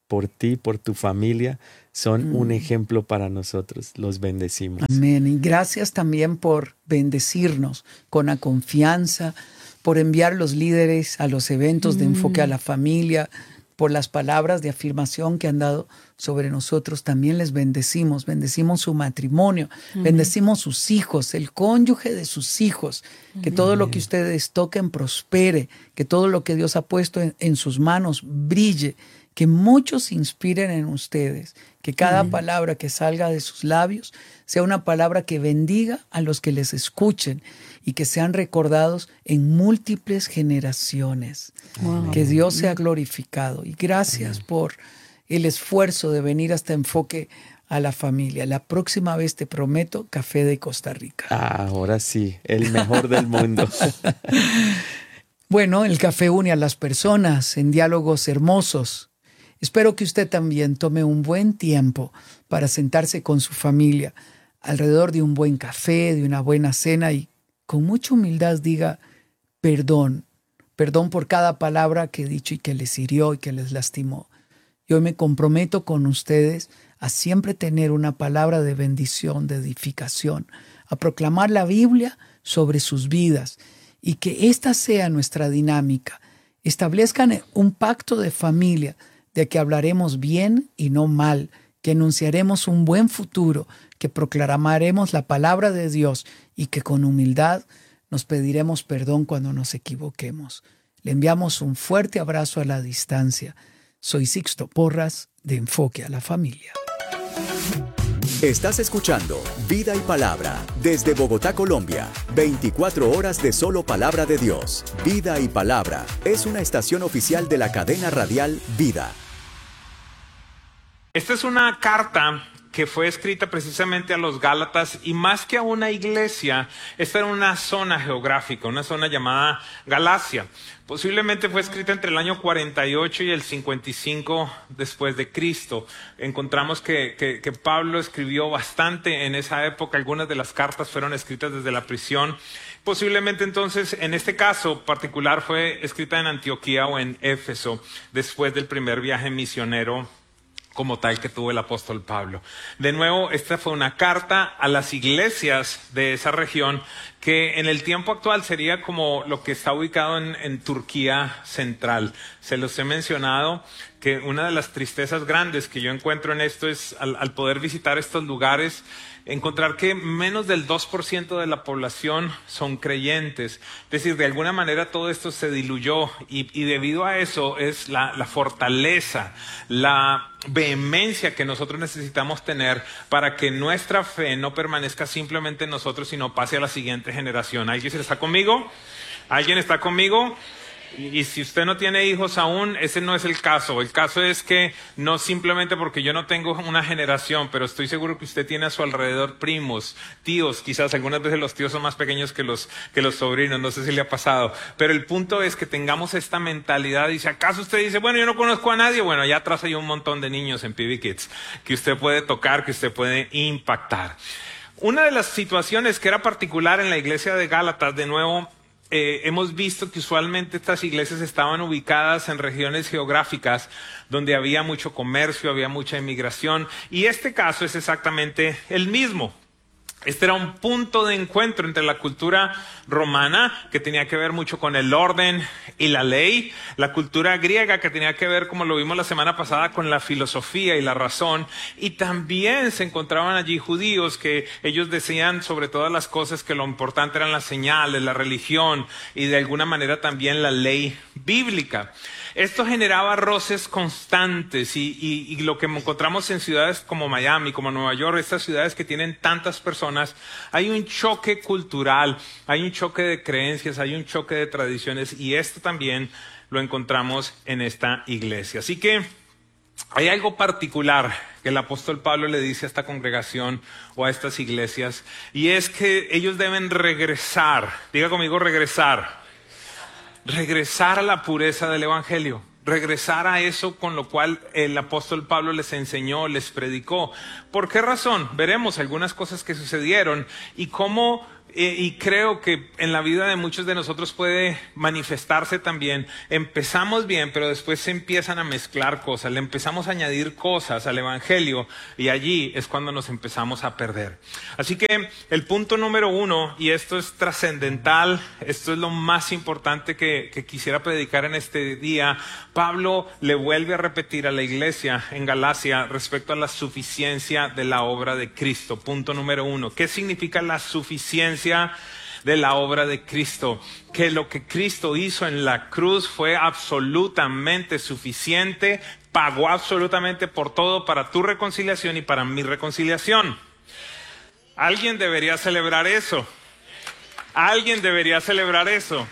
S3: por ti, por tu familia, son mm. un ejemplo para nosotros. Los bendecimos.
S1: Amén. Y gracias también por bendecirnos con la confianza, por enviar los líderes a los eventos mm. de enfoque a la familia, por las palabras de afirmación que han dado sobre nosotros. También les bendecimos, bendecimos su matrimonio, uh-huh. bendecimos sus hijos, el cónyuge de sus hijos, uh-huh. que todo lo que ustedes toquen prospere, que todo lo que Dios ha puesto en, en sus manos brille, que muchos se inspiren en ustedes, que cada uh-huh. palabra que salga de sus labios sea una palabra que bendiga a los que les escuchen y que sean recordados en múltiples generaciones. Wow. Que Dios sea glorificado. Y gracias Amén. Por el esfuerzo de venir hasta Enfoque a la Familia. La próxima vez te prometo café de Costa Rica.
S3: Ah, ahora sí, el mejor del mundo.
S1: Bueno, el café une a las personas en diálogos hermosos. Espero que usted también tome un buen tiempo para sentarse con su familia alrededor de un buen café, de una buena cena y con mucha humildad diga perdón, perdón por cada palabra que he dicho y que les hirió y que les lastimó. Y hoy me comprometo con ustedes a siempre tener una palabra de bendición, de edificación, a proclamar la Biblia sobre sus vidas y que esta sea nuestra dinámica. Establezcan un pacto de familia de que hablaremos bien y no mal, que anunciaremos un buen futuro, que proclamaremos la palabra de Dios y que con humildad nos pediremos perdón cuando nos equivoquemos. Le enviamos un fuerte abrazo a la distancia. Soy Sixto Porras de Enfoque a la Familia.
S4: Estás escuchando Vida y Palabra desde Bogotá, Colombia. veinticuatro horas de solo palabra de Dios. Vida y Palabra es una estación oficial de la cadena radial Vida.
S5: Esta es una carta que fue escrita precisamente a los Gálatas y más que a una iglesia, esta era una zona geográfica, una zona llamada Galacia. Posiblemente fue escrita entre el año cuarenta y ocho y el cincuenta y cinco después de Cristo. Encontramos que, que, que Pablo escribió bastante en esa época, algunas de las cartas fueron escritas desde la prisión. Posiblemente entonces, en este caso particular, fue escrita en Antioquía o en Éfeso, después del primer viaje misionero como tal que tuvo el apóstol Pablo. De nuevo, esta fue una carta a las iglesias de esa región que en el tiempo actual sería como lo que está ubicado en, en Turquía central. Se los he mencionado que una de las tristezas grandes que yo encuentro en esto es al, al poder visitar estos lugares, encontrar que menos del dos por ciento de la población son creyentes. Es decir, de alguna manera todo esto se diluyó y, y debido a eso es la, la fortaleza, la vehemencia que nosotros necesitamos tener para que nuestra fe no permanezca simplemente en nosotros, sino pase a la siguiente generación. ¿Alguien está conmigo? ¿Alguien está conmigo? Y si usted no tiene hijos aún, ese no es el caso. El caso es que no simplemente porque yo no tengo una generación, pero estoy seguro que usted tiene a su alrededor primos, tíos, quizás algunas veces los tíos son más pequeños que los, que los sobrinos, no sé si le ha pasado. Pero el punto es que tengamos esta mentalidad y si acaso usted dice, bueno, yo no conozco a nadie, bueno, allá atrás hay un montón de niños en P B Kids que usted puede tocar, que usted puede impactar. Una de las situaciones que era particular en la iglesia de Gálatas, de nuevo, Eh, hemos visto que usualmente estas iglesias estaban ubicadas en regiones geográficas donde había mucho comercio, había mucha inmigración y este caso es exactamente el mismo. Este era un punto de encuentro entre la cultura romana, que tenía que ver mucho con el orden y la ley, la cultura griega, que tenía que ver, como lo vimos la semana pasada, con la filosofía y la razón, y también se encontraban allí judíos que ellos decían sobre todas las cosas que lo importante eran las señales, la religión y de alguna manera también la ley bíblica. Esto generaba roces constantes y, y, y lo que encontramos en ciudades como Miami, como Nueva York, estas ciudades que tienen tantas personas, hay un choque cultural, hay un choque de creencias, hay un choque de tradiciones y esto también lo encontramos en esta iglesia. Así que hay algo particular que el apóstol Pablo le dice a esta congregación o a estas iglesias y es que ellos deben regresar, diga conmigo regresar. Regresar a la pureza del evangelio. regresar a eso con lo cual el apóstol Pablo les enseñó, les predicó. ¿Por qué razón? Veremos algunas cosas que sucedieron y cómo, eh, y creo que en la vida de muchos de nosotros puede manifestarse también. Empezamos bien, pero después se empiezan a mezclar cosas, le empezamos a añadir cosas al evangelio y allí es cuando nos empezamos a perder. Así que el punto número uno, y esto es trascendental, esto es lo más importante que, que quisiera predicar en este día. Pablo le vuelve a repetir a la iglesia en Galacia respecto a la suficiencia de la obra de Cristo. Punto número uno. ¿Qué significa la suficiencia de la obra de Cristo? Que lo que Cristo hizo en la cruz fue absolutamente suficiente, pagó absolutamente por todo para tu reconciliación y para mi reconciliación. Alguien debería celebrar eso. Alguien debería celebrar eso.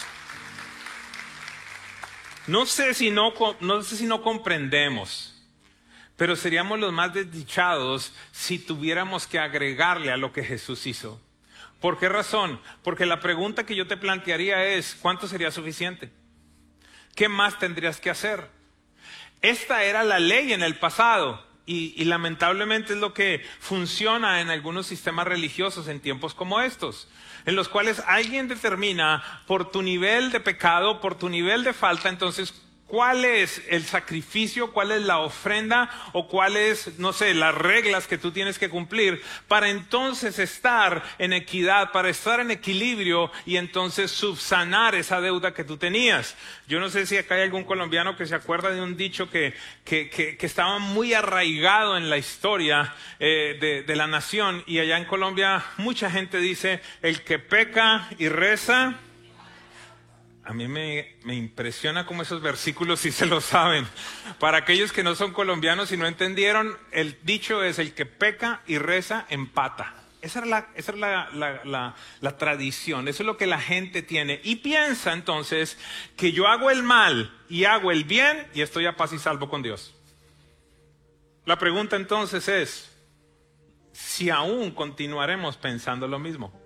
S5: No sé si no, no sé si no comprendemos, pero seríamos los más desdichados si tuviéramos que agregarle a lo que Jesús hizo. ¿Por qué razón? Porque la pregunta que yo te plantearía es, ¿cuánto sería suficiente? ¿Qué más tendrías que hacer? Esta era la ley en el pasado y, y lamentablemente es lo que funciona en algunos sistemas religiosos en tiempos como estos, en los cuales alguien determina por tu nivel de pecado, por tu nivel de falta, entonces cuál es el sacrificio, cuál es la ofrenda o cuáles, no sé, las reglas que tú tienes que cumplir para entonces estar en equidad, para estar en equilibrio y entonces subsanar esa deuda que tú tenías. Yo no sé si acá hay algún colombiano que se acuerda de un dicho que, que, que, que estaba muy arraigado en la historia eh, de, de la nación, y allá en Colombia mucha gente dice, el que peca y reza. A mí me, me impresiona cómo esos versículos sí se lo saben. Para aquellos que no son colombianos y no entendieron, el dicho es el que peca y reza empata. Esa es la, esa es la, la, la, la tradición, eso es lo que la gente tiene. Y piensa entonces que yo hago el mal y hago el bien y estoy a paz y salvo con Dios. La pregunta entonces es, si aún continuaremos pensando lo mismo.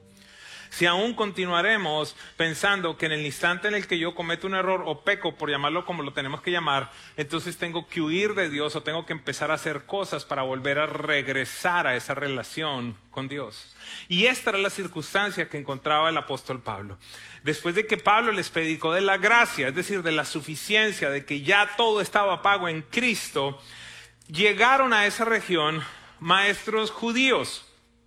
S5: Si aún continuaremos pensando que en el instante en el que yo cometo un error o peco, por llamarlo como lo tenemos que llamar, entonces tengo que huir de Dios o tengo que empezar a hacer cosas para volver a regresar a esa relación con Dios. Y esta era la circunstancia que encontraba el apóstol Pablo. Después de que Pablo les predicó de la gracia, es decir, de la suficiencia, de que ya todo estaba pago en Cristo, llegaron a esa región maestros judíos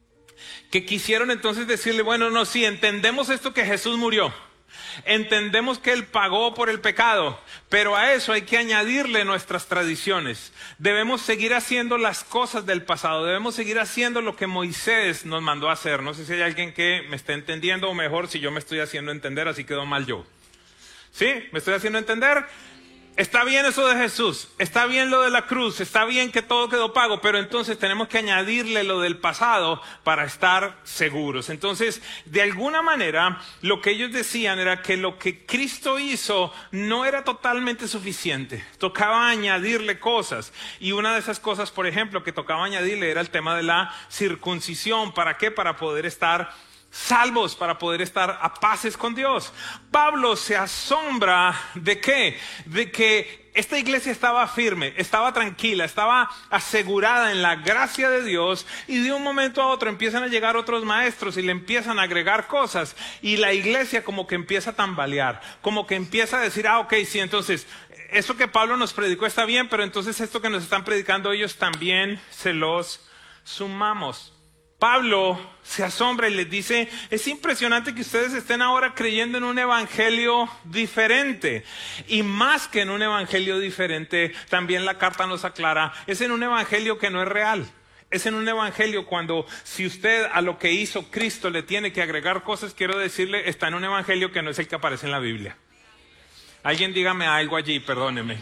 S5: que quisieron entonces decirle, bueno, no, sí, entendemos esto que Jesús murió, entendemos que Él pagó por el pecado, pero a eso hay que añadirle nuestras tradiciones. Debemos seguir haciendo las cosas del pasado, debemos seguir haciendo lo que Moisés nos mandó a hacer. No sé si hay alguien que me esté entendiendo, o mejor si yo me estoy haciendo entender, así quedó mal yo. ¿Sí? ¿Me estoy haciendo entender? Está bien eso de Jesús, está bien lo de la cruz, está bien que todo quedó pago, pero entonces tenemos que añadirle lo del pasado para estar seguros. Entonces, de alguna manera, lo que ellos decían era que lo que Cristo hizo no era totalmente suficiente. Tocaba añadirle cosas. Y una de esas cosas, por ejemplo, que tocaba añadirle era el tema de la circuncisión. ¿Para qué? Para poder estar salvos, para poder estar a paces con Dios. Pablo se asombra de qué, de que esta iglesia estaba firme, estaba tranquila, estaba asegurada en la gracia de Dios, y de un momento a otro empiezan a llegar otros maestros y le empiezan a agregar cosas, y la iglesia como que empieza a tambalear, como que empieza a decir, ah, ok, sí, entonces esto que Pablo nos predicó está bien, pero entonces esto que nos están predicando ellos también se los sumamos. Pablo se asombra y les dice, es impresionante que ustedes estén ahora creyendo en un evangelio diferente. Y más que en un evangelio diferente, también la carta nos aclara, es en un evangelio que no es real. Es en un evangelio cuando, si usted a lo que hizo Cristo le tiene que agregar cosas, quiero decirle, está en un evangelio que no es el que aparece en la Biblia. Alguien dígame algo allí, perdóneme.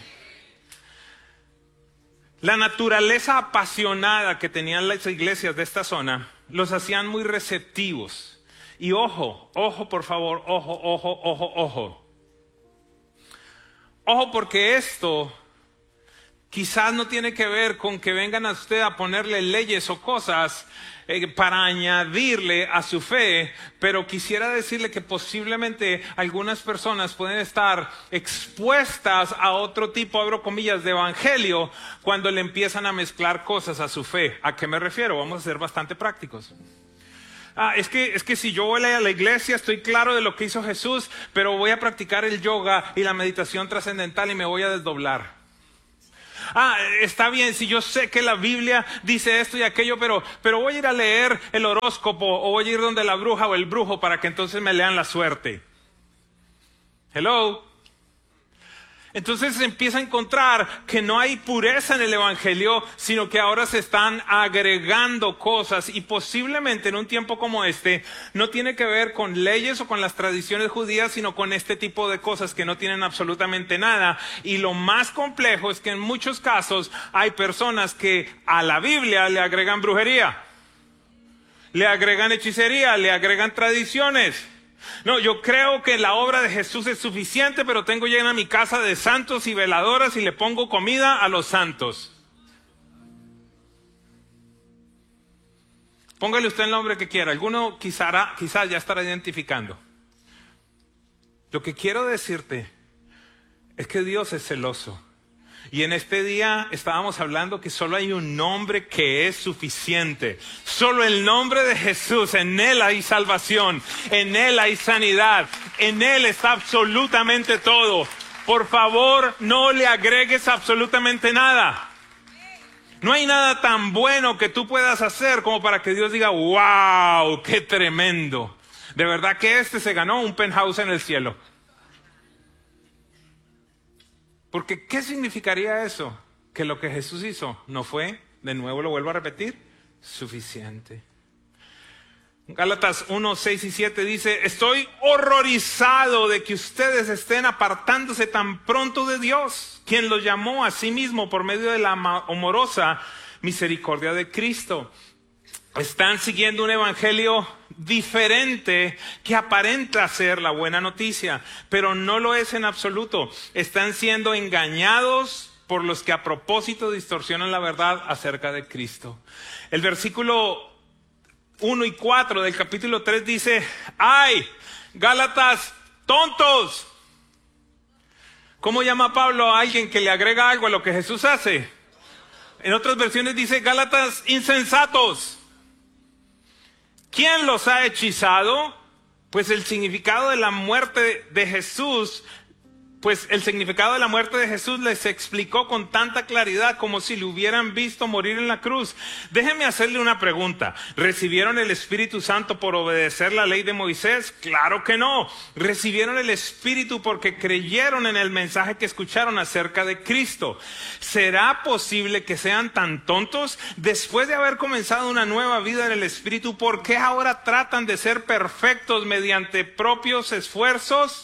S5: La naturaleza apasionada que tenían las iglesias de esta zona los hacían muy receptivos. Y ojo, ojo por favor, ojo, ojo, ojo, ojo. Ojo, porque esto quizás no tiene que ver con que vengan a usted a ponerle leyes o cosas eh, para añadirle a su fe, pero quisiera decirle que posiblemente algunas personas pueden estar expuestas a otro tipo, abro comillas, de evangelio cuando le empiezan a mezclar cosas a su fe. ¿A qué me refiero? Vamos a ser bastante prácticos. Ah, es que, es que si yo voy a la iglesia estoy claro de lo que hizo Jesús, pero voy a practicar el yoga y la meditación trascendental y me voy a desdoblar. Ah, está bien, si yo sé que la Biblia dice esto y aquello, pero, pero voy a ir a leer el horóscopo o voy a ir donde la bruja o el brujo para que entonces me lean la suerte. Hello. Entonces se empieza a encontrar que no hay pureza en el evangelio, sino que ahora se están agregando cosas y posiblemente en un tiempo como este no tiene que ver con leyes o con las tradiciones judías, sino con este tipo de cosas que no tienen absolutamente nada. Y lo más complejo es que en muchos casos hay personas que a la Biblia le agregan brujería, le agregan hechicería, le agregan tradiciones. No, yo creo que la obra de Jesús es suficiente, pero tengo llena mi casa de santos y veladoras y le pongo comida a los santos. Póngale usted el nombre que quiera. Alguno quizá, quizás ya estará identificando. Lo que quiero decirte es que Dios es celoso. Y en este día estábamos hablando que solo hay un nombre que es suficiente. Solo el nombre de Jesús. En Él hay salvación. En Él hay sanidad. En Él está absolutamente todo. Por favor, no le agregues absolutamente nada. No hay nada tan bueno que tú puedas hacer como para que Dios diga, wow, qué tremendo. De verdad que este se ganó un penthouse en el cielo. Porque ¿qué significaría eso? Que lo que Jesús hizo no fue, de nuevo lo vuelvo a repetir, suficiente. Gálatas uno, seis y siete dice, estoy horrorizado de que ustedes estén apartándose tan pronto de Dios, quien los llamó a sí mismo por medio de la amorosa misericordia de Cristo. Están siguiendo un evangelio diferente que aparenta ser la buena noticia, pero no lo es en absoluto. Están siendo engañados por los que a propósito distorsionan la verdad acerca de Cristo. El versículo uno y cuatro del capítulo tres dice, ¡ay, Gálatas tontos! ¿Cómo llama Pablo a alguien que le agrega algo a lo que Jesús hace? En otras versiones dice, Gálatas insensatos. ¿Quién los ha hechizado? Pues el significado de la muerte de Jesús, pues el significado de la muerte de Jesús les explicó con tanta claridad como si le hubieran visto morir en la cruz. Déjenme hacerle una pregunta. ¿Recibieron el Espíritu Santo por obedecer la ley de Moisés? Claro que no. ¿Recibieron el Espíritu porque creyeron en el mensaje que escucharon acerca de Cristo? ¿Será posible que sean tan tontos? Después de haber comenzado una nueva vida en el Espíritu, ¿por qué ahora tratan de ser perfectos mediante propios esfuerzos?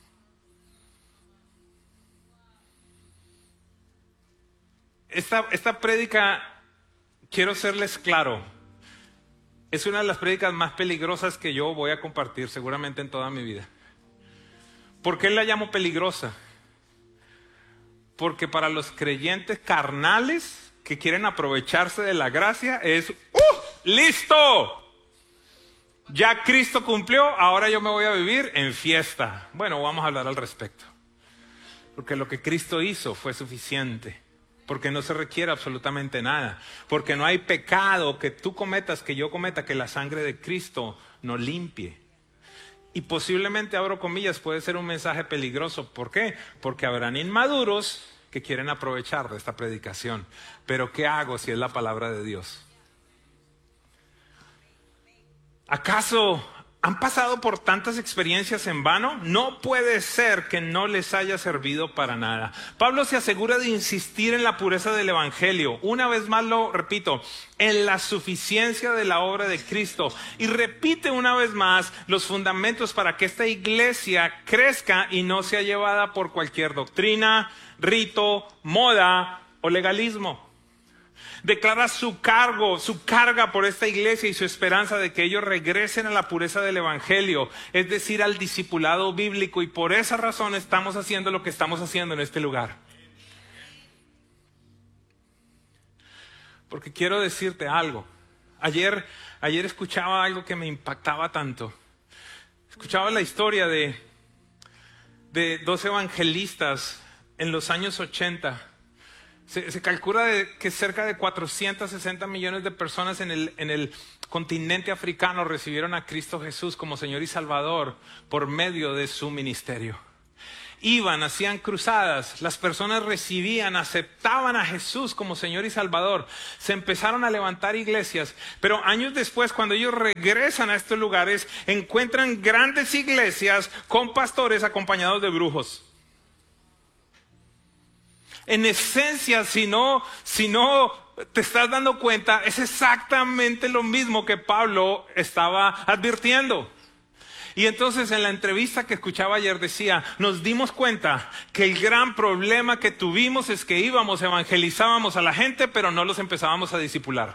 S5: Esta, esta prédica, quiero serles claro, es una de las prédicas más peligrosas que yo voy a compartir seguramente en toda mi vida. ¿Por qué la llamo peligrosa? Porque para los creyentes carnales que quieren aprovecharse de la gracia es ¡uh! ¡Listo! Ya Cristo cumplió, ahora yo me voy a vivir en fiesta. Bueno, vamos a hablar al respecto. Porque lo que Cristo hizo fue suficiente. Porque no se requiere absolutamente nada. Porque no hay pecado que tú cometas, que yo cometa, que la sangre de Cristo no limpie. Y posiblemente, abro comillas, puede ser un mensaje peligroso. ¿Por qué? Porque habrán inmaduros que quieren aprovechar de esta predicación. Pero ¿qué hago si es la palabra de Dios? ¿Acaso han pasado por tantas experiencias en vano? No puede ser que no les haya servido para nada. Pablo se asegura de insistir en la pureza del evangelio. Una vez más lo repito, en la suficiencia de la obra de Cristo. Y repite una vez más los fundamentos para que esta iglesia crezca y no sea llevada por cualquier doctrina, rito, moda o legalismo. Declara su cargo, su carga por esta iglesia y su esperanza de que ellos regresen a la pureza del evangelio, es decir, al discipulado bíblico, y por esa razón estamos haciendo lo que estamos haciendo en este lugar. Porque quiero decirte algo. Ayer, Ayer escuchaba algo que me impactaba tanto. Escuchaba la historia de, de dos evangelistas en los años ochenta. Se, se calcula de, que cerca de cuatrocientos sesenta millones de personas en el, en el continente africano recibieron a Cristo Jesús como Señor y Salvador por medio de su ministerio. Iban, hacían cruzadas, las personas recibían, aceptaban a Jesús como Señor y Salvador. Se empezaron a levantar iglesias, pero años después, cuando ellos regresan a estos lugares, encuentran grandes iglesias con pastores acompañados de brujos. En esencia, si no, si no te estás dando cuenta, es exactamente lo mismo que Pablo estaba advirtiendo. Y entonces en la entrevista que escuchaba ayer decía, nos dimos cuenta que el gran problema que tuvimos es que íbamos, evangelizábamos a la gente, pero no los empezábamos a discipular.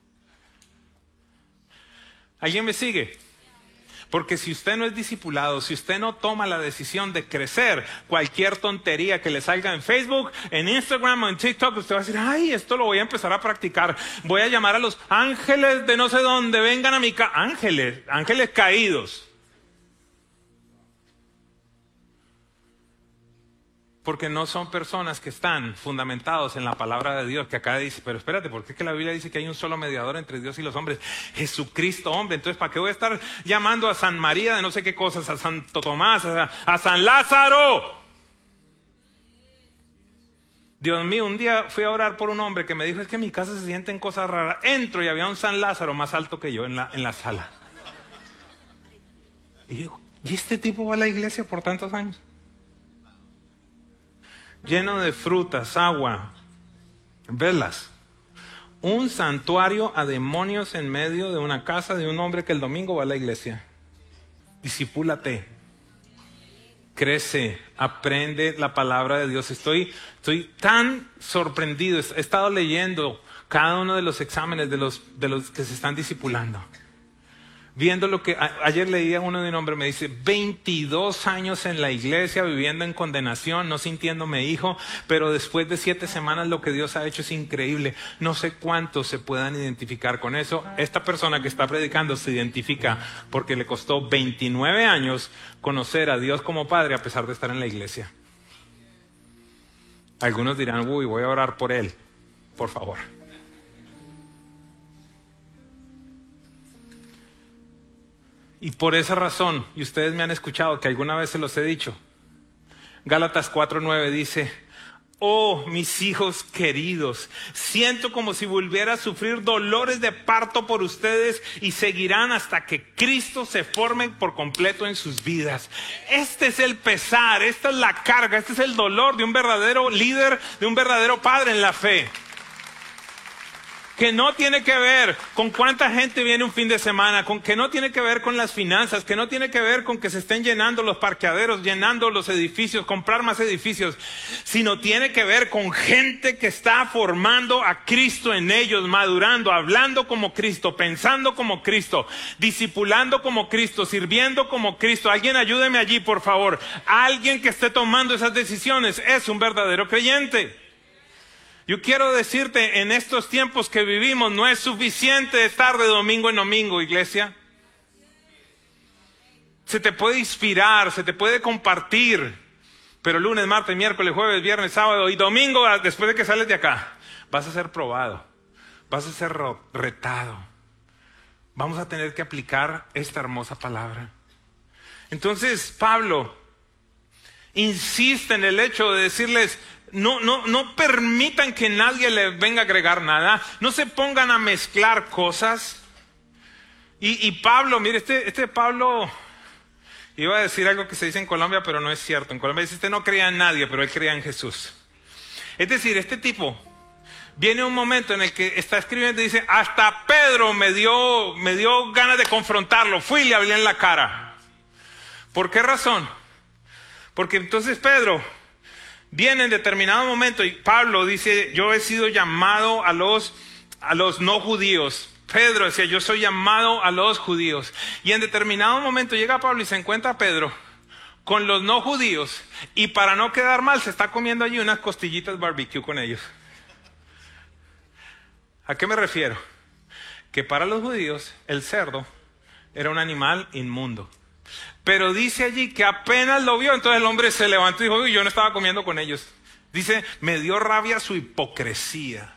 S5: ¿Alguien me sigue? Porque si usted no es discipulado, si usted no toma la decisión de crecer, cualquier tontería que le salga en Facebook, en Instagram o en TikTok, usted va a decir, ay, esto lo voy a empezar a practicar. Voy a llamar a los ángeles de no sé dónde, vengan a mi casa. Ángeles, ángeles caídos. Porque no son personas que están fundamentados en la palabra de Dios, que acá dice, pero espérate, ¿por qué es que la Biblia dice que hay un solo mediador entre Dios y los hombres? Jesucristo, hombre. Entonces, ¿para qué voy a estar llamando a San María de no sé qué cosas, a Santo Tomás, a, a San Lázaro? Dios mío, un día fui a orar por un hombre que me dijo, es que en mi casa se sienten cosas raras. Entro y había un San Lázaro más alto que yo en la, en la sala. Y yo digo, ¿y este tipo va a la iglesia por tantos años? Lleno de frutas, agua, velas. Un santuario a demonios en medio de una casa de un hombre que el domingo va a la iglesia. Discipúlate. Crece, aprende la palabra de Dios. Estoy, estoy tan sorprendido. He estado leyendo cada uno de los exámenes de los, de los que se están discipulando. Viendo lo que a, ayer leía uno de un hombre, me dice, veintidós años en la iglesia, viviendo en condenación, no sintiéndome hijo, pero después de siete semanas lo que Dios ha hecho es increíble. No sé cuántos se puedan identificar con eso. Esta persona que está predicando se identifica porque le costó veintinueve años conocer a Dios como Padre a pesar de estar en la iglesia. Algunos dirán, uy, voy a orar por él, por favor. Y por esa razón, y ustedes me han escuchado que alguna vez se los he dicho, Gálatas cuatro nueve dice, oh mis hijos queridos, siento como si volviera a sufrir dolores de parto por ustedes y seguirán hasta que Cristo se forme por completo en sus vidas. Este es el pesar, esta es la carga, este es el dolor de un verdadero líder, de un verdadero padre en la fe. Que no tiene que ver con cuánta gente viene un fin de semana, con que no tiene que ver con las finanzas, que no tiene que ver con que se estén llenando los parqueaderos, llenando los edificios, comprar más edificios, sino tiene que ver con gente que está formando a Cristo en ellos, madurando, hablando como Cristo, pensando como Cristo, discipulando como Cristo, sirviendo como Cristo. Alguien ayúdeme allí, por favor. Alguien que esté tomando esas decisiones es un verdadero creyente. Yo quiero decirte, en estos tiempos que vivimos, no es suficiente estar de domingo en domingo, iglesia. Se te puede inspirar, se te puede compartir, pero lunes, martes, miércoles, jueves, viernes, sábado y domingo, después de que sales de acá, vas a ser probado, vas a ser retado. Vamos a tener que aplicar esta hermosa palabra. Entonces, Pablo insiste en el hecho de decirles, No, no, no permitan que nadie le venga a agregar nada. No se pongan a mezclar cosas. Y, y Pablo, mire, este, este Pablo, iba a decir algo que se dice en Colombia, pero no es cierto. En Colombia dice, este no creía en nadie, pero él creía en Jesús. Es decir, este tipo, viene un momento en el que está escribiendo y dice, hasta Pedro me dio, me dio ganas de confrontarlo. Fui y le hablé en la cara. ¿Por qué razón? Porque entonces Pedro viene en determinado momento y Pablo dice, yo he sido llamado a los, a los no judíos. Pedro decía, yo soy llamado a los judíos. Y en determinado momento llega Pablo y se encuentra a Pedro con los no judíos. Y para no quedar mal, se está comiendo allí unas costillitas barbecue con ellos. ¿A qué me refiero? que para los judíos el cerdo era un animal inmundo. Pero dice allí que apenas lo vio, entonces el hombre se levantó y dijo, uy, yo no estaba comiendo con ellos. Dice, me dio rabia su hipocresía.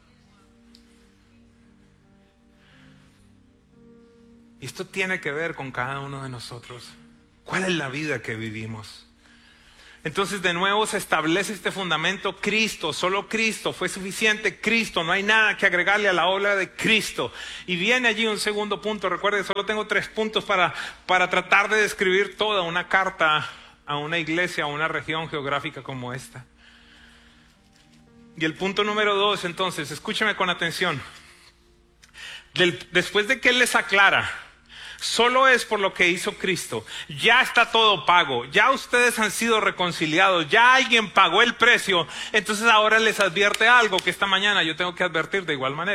S5: Y esto tiene que ver con cada uno de nosotros. ¿Cuál es la vida que vivimos? Entonces de nuevo se establece este fundamento: Cristo, solo Cristo, fue suficiente Cristo, no hay nada que agregarle a la obra de Cristo. Y viene allí un segundo punto. Recuerde, solo tengo tres puntos para, para tratar de describir toda una carta a una iglesia, a una región geográfica como esta. Y el punto número dos, entonces, escúcheme con atención. Del, después de que Él les aclara, solo es por lo que hizo Cristo, ya está todo pago, ya ustedes han sido reconciliados, ya alguien pagó el precio. Entonces ahora les advierte algo que esta mañana yo tengo que advertir de igual manera.